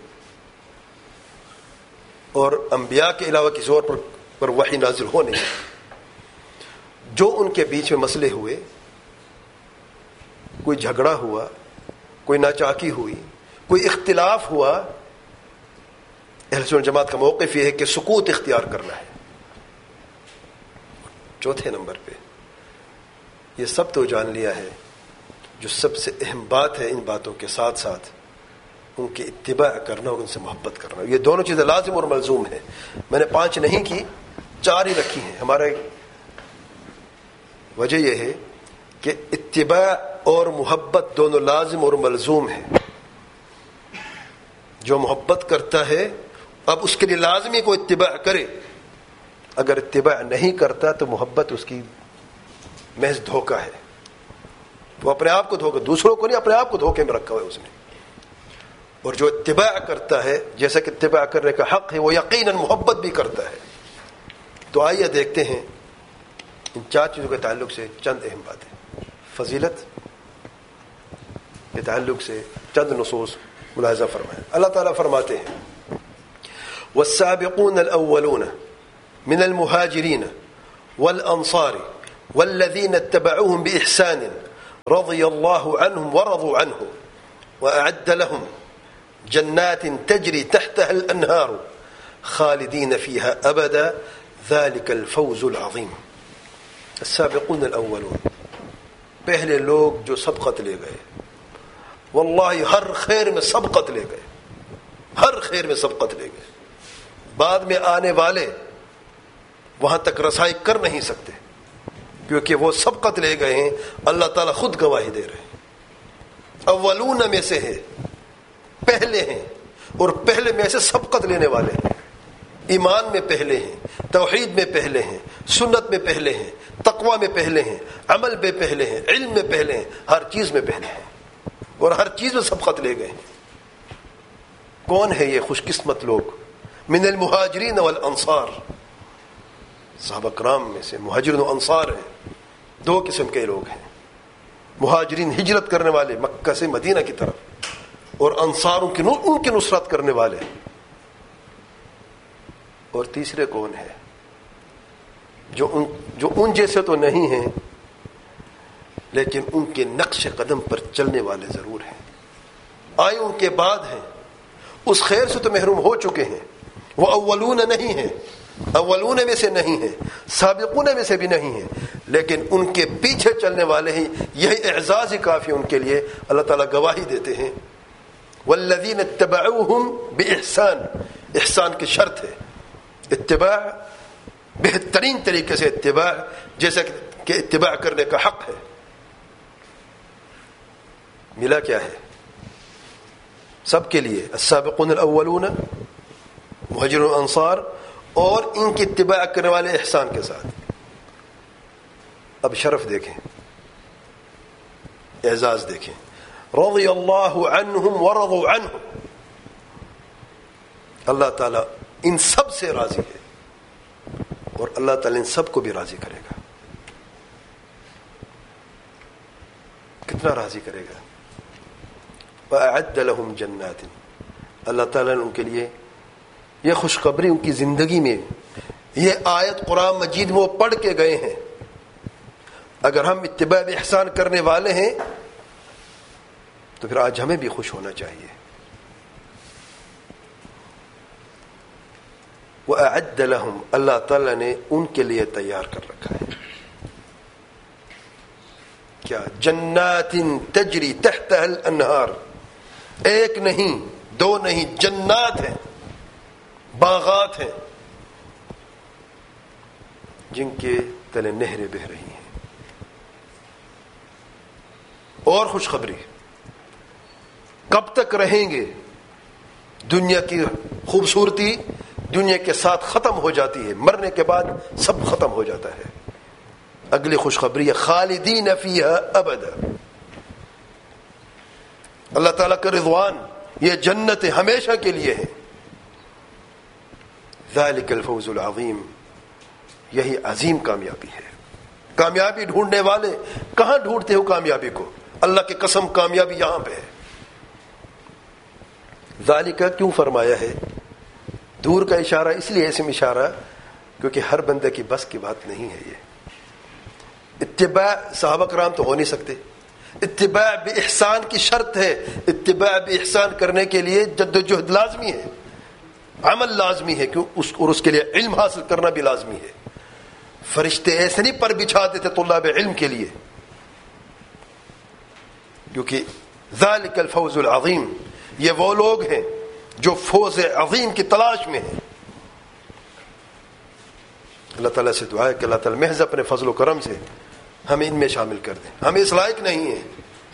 اور انبیاء کے علاوہ کسی اور پر, پر وحی نازل ہو نہیں. جو ان کے بیچ میں مسئلے ہوئے، کوئی جھگڑا ہوا، کوئی ناچاکی ہوئی، کوئی اختلاف ہوا، اہل سنت جماعت کا موقف یہ ہے کہ سکوت اختیار کرنا ہے. چوتھے نمبر پہ یہ سب تو جان لیا ہے، جو سب سے اہم بات ہے ان باتوں کے ساتھ ساتھ ان کی اتباع کرنا اور ان سے محبت کرنا. یہ دونوں چیزیں لازم اور ملزوم ہیں. میں نے پانچ نہیں کی، چار ہی رکھی ہیں. ہمارا وجہ یہ ہے کہ اتباع اور محبت دونوں لازم اور ملزوم ہیں. جو محبت کرتا ہے اب اس کے لیے لازمی کو اتباع کرے. اگر اتباع نہیں کرتا تو محبت اس کی محض دھوکہ ہے. وہ اپنے آپ کو دھوکہ، دوسروں کو نہیں، اپنے آپ کو دھوکے میں رکھا ہوا ہے اس نے. اور جو اتباع کرتا ہے، جیسا کہ اتباع کرنے کا حق ہے، وہ یقیناً محبت بھی کرتا ہے. تو آئیے دیکھتے ہیں ان چار چیزوں کے تعلق سے چند اہم باتیں. فضیلت کے تعلق سے چند نصوص ملاحظہ فرمائیں. اللہ تعالیٰ فرماتے ہیں والسابقون الاولون من المهاجرين والانصار والذين اتبعوهم بإحسان رضي الله عنهم ورضوا عنه وأعد لهم جنات تجري تحتها الأنهار خالدين فيها أبدا ذلك الفوز العظيم. السابقون الأولون، پہلے لوگ جو سبقت لے گئے، واللہ ہر خیر میں سبقت لے گئے، ہر خیر میں سبقت لے گئے. بعد میں آنے والے وہاں تک رسائی کر نہیں سکتے کیونکہ وہ سبقت لے گئے ہیں. اللہ تعالیٰ خود گواہی دے رہے ہیں. اولون میں سے ہے، پہلے ہیں، اور پہلے میں سے سبقت لینے والے ہیں. ایمان میں پہلے ہیں، توحید میں پہلے ہیں، سنت میں پہلے ہیں، تقوی میں پہلے ہیں، عمل میں پہلے ہیں، علم میں پہلے ہیں، ہر چیز میں پہلے ہیں، اور ہر چیز میں سبقت لے گئے ہیں. کون ہے یہ خوش قسمت لوگ؟ من المہاجرین والانصار، صحابہ کرام میں سے مہاجرین و انصار ہیں. دو قسم کے لوگ ہیں، مہاجرین ہجرت کرنے والے مکہ سے مدینہ کی طرف، اور انصاروں کی ان کی نصرت کرنے والے. اور تیسرے کون ہے؟ جو ان جو ان جیسے تو نہیں ہیں لیکن ان کے نقش قدم پر چلنے والے ضرور ہیں. آئے ان کے بعد ہیں، اس خیر سے تو محروم ہو چکے ہیں. وہ اولون نہیں ہیں، اولون میں سے نہیں ہیں، سابقون میں سے بھی نہیں ہیں، لیکن ان کے پیچھے چلنے والے ہیں. یہی اعزاز ہی کافی ان کے لیے. اللہ تعالیٰ گواہی دیتے ہیں والذین اتبعوہم باحسان. احسان کی شرط ہے اتباع، بہترین طریقے سے اتباع، جیسا کہ اتباع کرنے کا حق ہے. ملا کیا ہے سب کے لیے؟ السابقون الاولون، مہاجرون والانصار، اور ان کی اتباع کرنے والے احسان کے ساتھ. اب شرف دیکھیں، اعزاز دیکھیں. رضی اللہ عنہم ورضوا عنہ، اللہ تعالیٰ ان سب سے راضی ہے اور اللہ تعالیٰ ان سب کو بھی راضی کرے گا. کتنا راضی کرے گا؟ وَأَعَدَّ لَهُمْ جَنَّاتٍ، اللہ تعالیٰ نے ان کے لیے یہ خوشخبری ان کی زندگی میں، یہ آیت قرآن مجید میں وہ پڑھ کے گئے ہیں. اگر ہم اتباع احسان کرنے والے ہیں تو پھر آج ہمیں بھی خوش ہونا چاہیے. وَأَعَدَّ لَهُمْ، اللہ تعالیٰ نے ان کے لیے تیار کر رکھا ہے کیا؟ جنات تجری تحتها الانہار، ایک نہیں دو نہیں، جنات ہیں، باغات ہیں جن کے تلے نہریں بہ رہی ہیں. اور خوشخبری، کب تک رہیں گے؟ دنیا کی خوبصورتی دنیا کے ساتھ ختم ہو جاتی ہے، مرنے کے بعد سب ختم ہو جاتا ہے. اگلی خوشخبری ہے خالدین فیہا ابدا، اللہ تعالیٰ کا رضوان، یہ جنت ہمیشہ کے لیے ہے. ذالک الفوز العظیم، یہی عظیم کامیابی ہے. کامیابی ڈھونڈنے والے کہاں ڈھونڈتے ہو کامیابی کو؟ اللہ کی قسم کامیابی یہاں پہ ہے. ذالک کیوں فرمایا ہے؟ دور کا اشارہ اس لیے اسم اشارہ کیونکہ ہر بندے کی بس کی بات نہیں ہے. یہ اتباع صحابہ کرام تو ہو نہیں سکتے. اتباع باحسان کی شرط ہے. اتباع باحسان کرنے کے لیے جد و جہد لازمی ہے، عمل لازمی ہے، کیوں اس اور اس کے لیے علم حاصل کرنا بھی لازمی ہے. فرشتے ایسے نہیں پر بچھا دیتے طلاب علم کے لیے، کیونکہ ذالک الفوز العظیم، یہ وہ لوگ ہیں جو فوز عظیم کی تلاش میں ہیں. اللہ تعالیٰ سے دعا ہے کہ اللہ تعالیٰ محض اپنے فضل و کرم سے ہمیں ان میں شامل کر دیں. ہم اس لائق نہیں ہیں.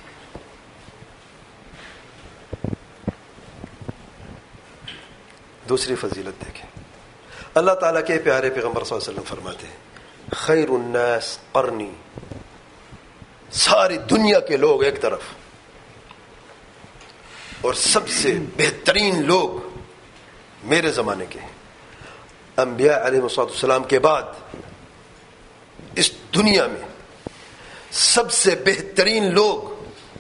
دوسری فضیلت دیکھیں، اللہ تعالیٰ کے پیارے پیغمبر صلی اللہ علیہ وسلم فرماتے ہیں خیر الناس قرنی، ساری دنیا کے لوگ ایک طرف، اور سب سے بہترین لوگ میرے زمانے کے ہیں. انبیاء علیہ السلام کے بعد اس دنیا میں سب سے بہترین لوگ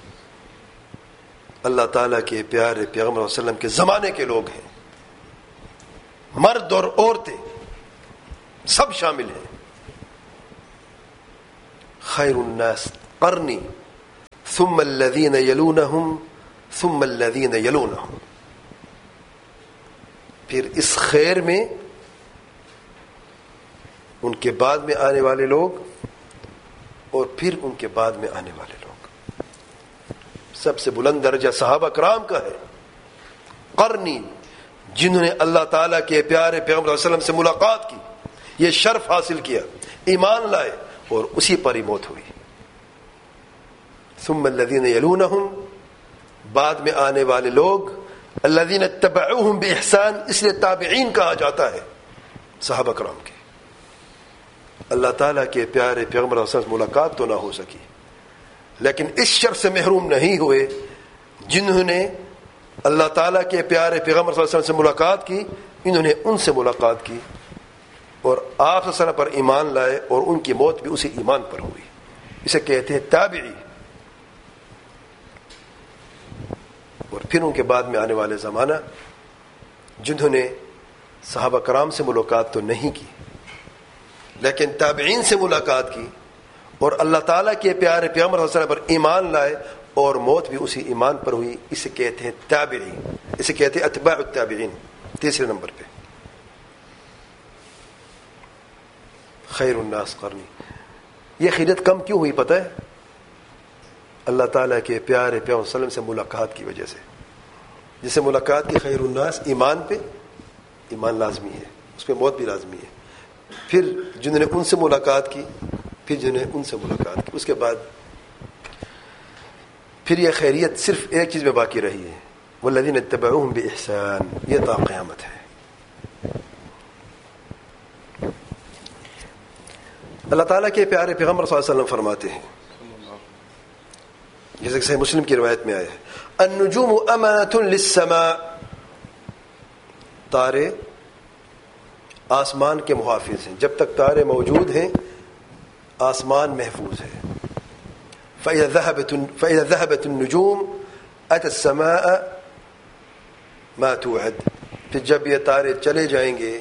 اللہ تعالیٰ کے پیارے پیغمبر صلی اللہ علیہ وسلم کے زمانے کے لوگ ہیں. مرد اور عورتیں سب شامل ہیں. خیر الناس قرنی ثم الذین یلونہم ثم الذین یلونہم. پھر اس خیر میں ان کے بعد میں آنے والے لوگ اور پھر ان کے بعد میں آنے والے لوگ. سب سے بلند درجہ صحابہ کرام کا ہے. قرنی، جنہوں نے اللہ تعالیٰ کے پیارے پیغمبر صلی اللہ علیہ وسلم سے ملاقات کی، یہ شرف حاصل کیا، ایمان لائے اور اسی پر ہی موت ہوئی. ثم الذین یلونہم، بعد میں آنے والے لوگ، الذین اتبعوہم باحسان، اس لیے تابعین کہا جاتا ہے صحابہ کرام کے. اللہ تعالیٰ کے پیارے پیغمبر صلی اللہ علیہ وسلم سے ملاقات تو نہ ہو سکی، لیکن اس شرف سے محروم نہیں ہوئے جنہوں نے اللہ تعالیٰ کے پیارے پیغمبر صلی اللہ علیہ وسلم سے ملاقات کی. انہوں نے ان سے ملاقات کی اور آپ صلی اللہ علیہ وسلم پر ایمان لائے اور ان کی موت بھی اسی ایمان پر ہوئی. اسے کہتے ہیں تابعی. اور پھر ان کے بعد میں آنے والے زمانہ جنہوں نے صحابہ کرام سے ملاقات تو نہیں کی لیکن تابعین سے ملاقات کی اور اللہ تعالیٰ کے پیارے پیغمبر صلی اللہ علیہ وسلم پر ایمان لائے اور موت بھی اسی ایمان پر ہوئی، اسے کہتے ہیں تابعی. اسے کہتے ہیں اتباع التابعین. تیسرے نمبر پہ خیر الناس قرنی. یہ خیریت کم کیوں ہوئی پتہ ہے؟ اللہ تعالیٰ کے پیارے پیغمبر صلی اللہ علیہ وسلم سے ملاقات کی وجہ سے. جسے ملاقات کی خیر الناس، ایمان پہ ایمان لازمی ہے، اس پہ موت بھی لازمی ہے. پھر جنہوں نے ان سے ملاقات کی، پھر جنہوں نے ان سے ملاقات کی، اس کے بعد پھر یہ خیریت صرف ایک چیز میں باقی رہی ہے، والذین اتبعوہم باحسان. یہ تا قیامت ہے. اللہ تعالیٰ کے پیارے پیغمبر صلی اللہ علیہ وسلم فرماتے ہیں، جیسے کہ صحیح مسلم کی روایت میں آیا ہے، النجوم امانۃ للسماء، تارے آسمان کے محافظ ہیں. جب تک تارے موجود ہیں آسمان محفوظ ہے. فإذا ذهبت فإذا ذهبت النجوم أتى السماء ما توعد. پھر جب یہ تارے چلے جائیں گے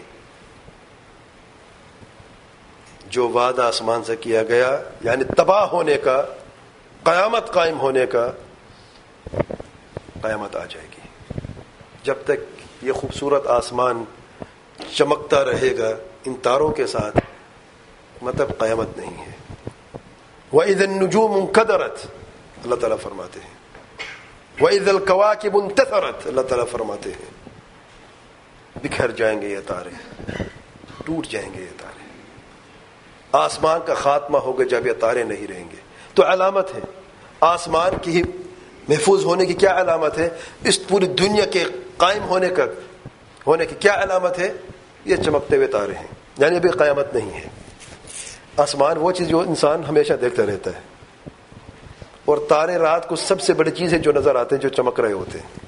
جو وعدہ آسمان سے کیا گیا، یعنی تباہ ہونے کا، قیامت قائم ہونے کا، قیامت آ جائے گی. جب تک یہ خوبصورت آسمان چمکتا رہے گا ان تاروں کے ساتھ، مطلب قیامت نہیں ہے. وَإِذَا النُّجُومُ انْكَدَرَتْ، اللہ تعالیٰ فرماتے ہیں. وَإِذَا الْكَوَاكِبُ انْتَثَرَتْ، اللہ تعالیٰ فرماتے ہیں بکھر جائیں گے یہ تارے، ٹوٹ جائیں گے یہ تارے. آسمان کا خاتمہ ہوگا جب یہ تارے نہیں رہیں گے. تو علامت ہے آسمان کی محفوظ ہونے کی. کیا علامت ہے؟ اس پوری دنیا کے قائم ہونے کا ہونے کی کیا علامت ہے؟ یہ چمکتے ہوئے تارے ہیں، یعنی ابھی قیامت نہیں ہے. آسمان وہ چیز جو انسان ہمیشہ دیکھتا رہتا ہے، اور تارے رات کو سب سے بڑی چیز ہے جو نظر آتے ہیں، جو چمک رہے ہوتے ہیں.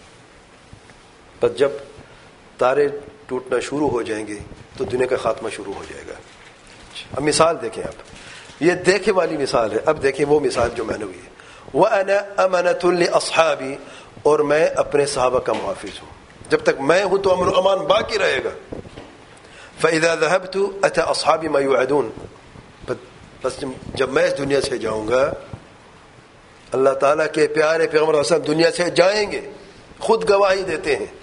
پر جب تارے ٹوٹنا شروع ہو جائیں گے تو دنیا کا خاتمہ شروع ہو جائے گا. اب مثال دیکھیں آپ، یہ دیکھے والی مثال ہے. اب دیکھیں وہ مثال جو معنوی ہے. وَأَنَا أَمَنَةٌ لِأَصْحَابِي، اور میں اپنے صحابہ کا محافظ ہوں. جب تک میں ہوں تو امن و امان باقی رہے گا. فَإِذَا ذَهَبْتُ أَتَى أَصْحَابِي مَا يُوعَدُونَ، بس جب میں اس دنیا سے جاؤں گا، اللہ تعالیٰ کے پیارے پیغمبر صلی اللہ علیہ وسلم دنیا سے جائیں گے، خود گواہی دیتے ہیں.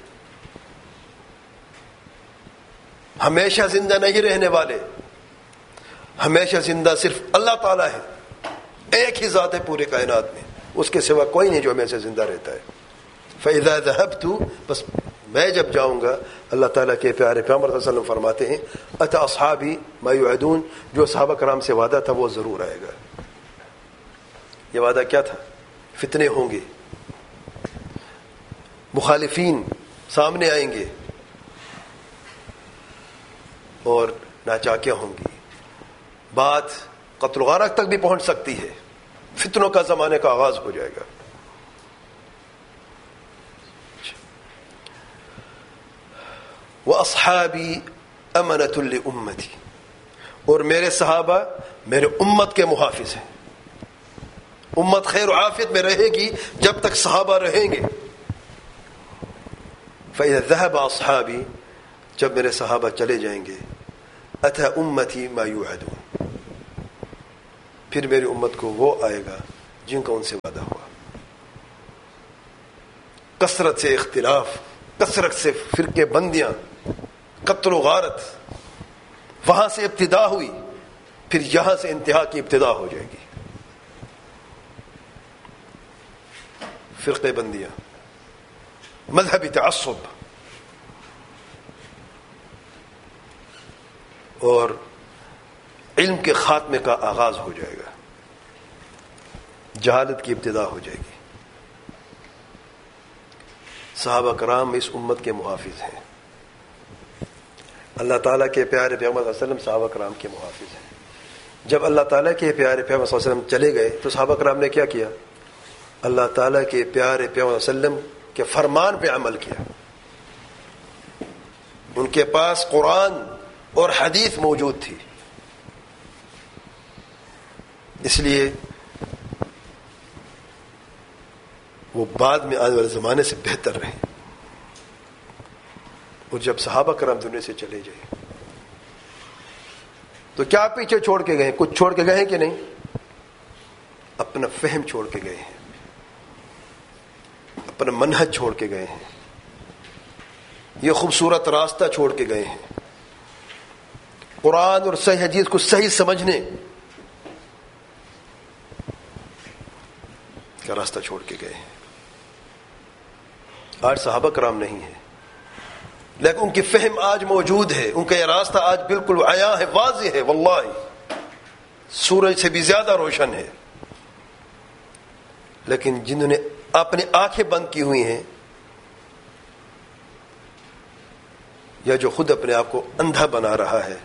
ہمیشہ زندہ نہیں رہنے والے، ہمیشہ زندہ صرف اللہ تعالیٰ ہے. ایک ہی ذات ہے پورے کائنات میں، اس کے سوا کوئی نہیں جو ہمیشہ زندہ رہتا ہے. فَإِذَا ذَهَبْتُ، بس میں جب جاؤں گا، اللہ تعالیٰ کے پیارے پیغمبر صلی اللہ علیہ وسلم فرماتے ہیں اَتَى أَصْحَابِي مَا يُوعَدُونَ، جو صحابہ کرام سے وعدہ تھا وہ ضرور آئے گا. یہ وعدہ کیا تھا؟ فتنے ہوں گے، مخالفین سامنے آئیں گے اور ناچاکیاں ہوں گی، بات قتل و غارت تک بھی پہنچ سکتی ہے. فتنوں کا زمانے کا آغاز ہو جائے گا. وَأَصْحَابِي أَمَنَةٌ لِأُمَّتِي، اور میرے صحابہ میرے امت کے محافظ ہیں. امت خیر و عافیت میں رہے گی جب تک صحابہ رہیں گے. فَإِذَا ذَهَبَ أَصْحَابِي، جب میرے صحابہ چلے جائیں گے، أَتَى أُمَّتِي مَا يُوعَدُونَ، پھر میری امت کو وہ آئے گا جن کا ان سے وعدہ ہوا. کثرت سے اختلاف، کثرت سے فرقے بندیاں، قتل و غارت، وہاں سے ابتدا ہوئی، پھر یہاں سے انتہا کی ابتدا ہو جائے گی. فرقے بندیاں، مذہبی تعصب اور علم کے خاتمے کا آغاز ہو جائے گا، جہالت کی ابتدا ہو جائے گی. صحابہ کرام اس امت کے محافظ ہیں. اللہ تعالیٰ کے پیارے پیغمبر صلی اللہ علیہ وسلم صحابہ کرام کے محافظ ہیں. جب اللہ تعالیٰ کے پیارے پیغمبر صلی اللہ علیہ وسلم چلے گئے تو صحابہ کرام نے کیا کیا؟ اللہ تعالیٰ کے پیارے پیغمبر صلی اللہ علیہ وسلم کے فرمان پہ عمل کیا. ان کے پاس قرآن اور حدیث موجود تھی، اس لیے وہ بعد میں آنے والے زمانے سے بہتر رہے. اور جب صحابہ کرام دنیا سے چلے جائے تو کیا پیچھے چھوڑ کے گئے؟ کچھ چھوڑ کے گئے ہیں کہ نہیں؟ اپنا فہم چھوڑ کے گئے ہیں، اپنا منہج چھوڑ کے گئے ہیں، یہ خوبصورت راستہ چھوڑ کے گئے ہیں، قرآن اور صحیح حدیث کو صحیح سمجھنے کا راستہ چھوڑ کے گئے ہیں. آج صحابہ کرام نہیں ہیں، لیکن ان کی فہم آج موجود ہے، ان کا یہ راستہ آج بالکل عیاں ہے، واضح ہے، واللہ سورج سے بھی زیادہ روشن ہے. لیکن جنہوں نے اپنی آنکھیں بند کی ہوئی ہیں یا جو خود اپنے آپ کو اندھا بنا رہا ہے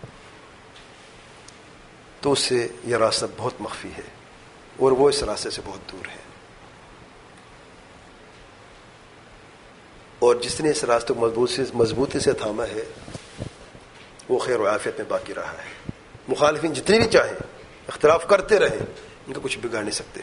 تو اس سے یہ راستہ بہت مخفی ہے اور وہ اس راستے سے بہت دور ہے. اور جس نے اس راستے کو مضبوطی سے تھاما ہے وہ خیر و عافیت میں باقی رہا ہے. مخالفین جتنے بھی چاہیں اختلاف کرتے رہیں، ان کا کچھ بگاڑ نہیں سکتے.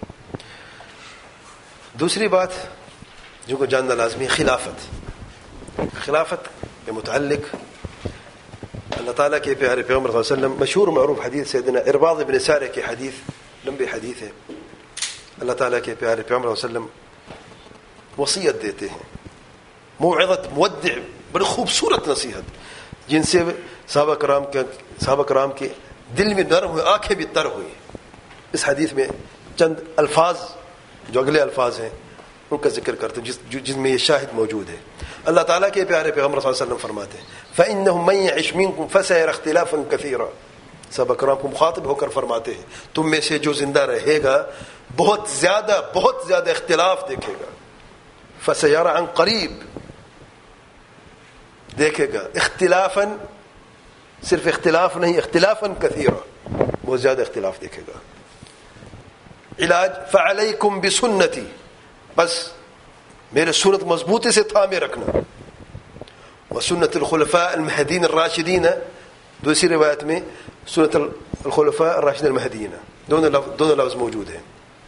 دوسری بات جو کو جاننا لازمی ہے، خلافت. خلافت کے متعلق اللہ تعالیٰ کے پیارے پیغمبر صلی اللہ علیہ وسلم، مشہور معروف حدیث سیدنا ارباض بن سارح کی حدیث، لمبی حدیث ہے. اللہ تعالیٰ کے پیارے پیغمبر صلی اللہ علیہ وسلم وصیت دیتے ہیں، موعظت مودع، بڑی خوبصورت نصیحت جن سے صحابہ کرام کے صحابہ کرام کے دل میں نرم ہوئے، آنکھیں بھی تر ہوئی. اس حدیث میں چند الفاظ جو اگلے الفاظ ہیں ان کا ذکر کرتے ہیں، جس جن میں یہ شاہد موجود ہے. اللہ تعالیٰ کے پیارے پیغمبر صلی اللہ علیہ وسلم فرماتے ہیں فَإِنَّهُ مَن يَعِشْ مِنكُمْ فَسَيَرَى اخْتِلَافًا كَثِيرًا. صحابہ کرام کو مخاطب ہو کر فرماتے ہیں تم میں سے جو زندہ رہے گا بہت زیادہ بہت زیادہ اختلاف دیکھے گا. فَسَيَرَى عَن قَرِيب، دیکھے گا اختلافاً، صرف اختلاف نہیں، اختلافاً کثیرا، بہت زیادہ اختلاف دیکھے گا. علاج فعلیکم بسنتی، بس میرے سنت مضبوطی سے تھامے رکھنا، وسنت الخلفاء المہدین الراشدین، دوسری روایت میں سنت الخلفاء الراشدین المہدین، دونوں لفظ دونوں لفظ موجود ہیں.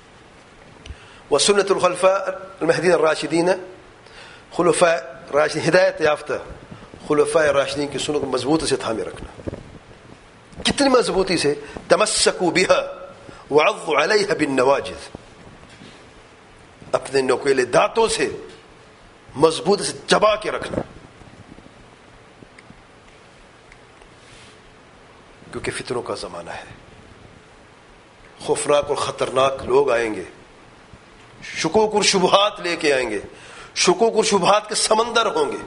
وسنت الخلفاء المہدین الراشدین، خلفاء راشدین ہدایت یافتہ خلفاء راشدین کی سنت کو مضبوطی سے تھامے رکھنا. کتنی مضبوطی سے؟ تمسکوا بها وعضوا علیها بالنواجذ، اپنے نوکیلے دانتوں سے مضبوطی سے چبا کے رکھنا، کیونکہ فتنوں کا زمانہ ہے. خوفناک اور خطرناک لوگ آئیں گے، شکوک اور شبہات لے کے آئیں گے، شکوک اور شبہات کے سمندر ہوں گے.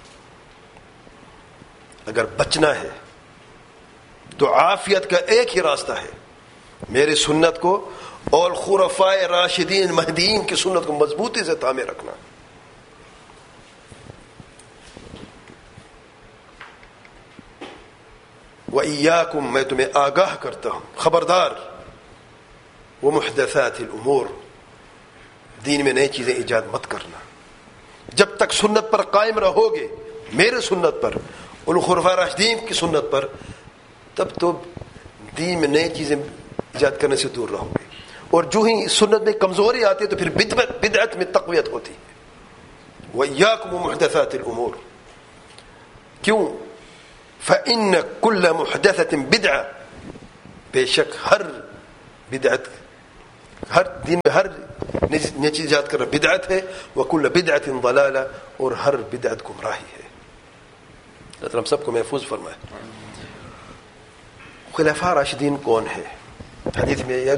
اگر بچنا ہے تو عافیت کا ایک ہی راستہ ہے، میری سنت کو اور خلفاء راشدین مہدیین کی سنت کو مضبوطی سے تھامے رکھنا. وَإِيَّاكُمْ، میں تمہیں آگاہ کرتا ہوں، خبردار، وَمُحْدَثَاتِ الْأُمُورِ، دین میں نئی چیزیں ایجاد مت کرنا. جب تک سنت پر قائم رہو گے، میرے سنت پر، ان خلفاء راشدین کی سنت پر، تب تو دین میں نئی چیزیں ایجاد کرنے سے دور رہو گے. اور جو ہی سنت میں کمزوری آتی ہے تو پھر بدعت میں تقویت ہوتی ہے. وَإِيَّاكُمْ وَمُحْدَثَاتِ الْأُمُورِ، کیوں؟ فَإِنَّ كُلَّ مُحْدَثَةٍ بِدْعَةٍ، بے شک ہر بدعت، ہر دین میں ہر نیچی ایجاد کرنا بدعت ہے، وکل بدعت ضلالہ، اور ہر بدعت گمراہی ہے۔ اللہ تعالیٰ ہم سب کو محفوظ فرمائے۔ خلفاء راشدین کون ہے؟ حدیث میں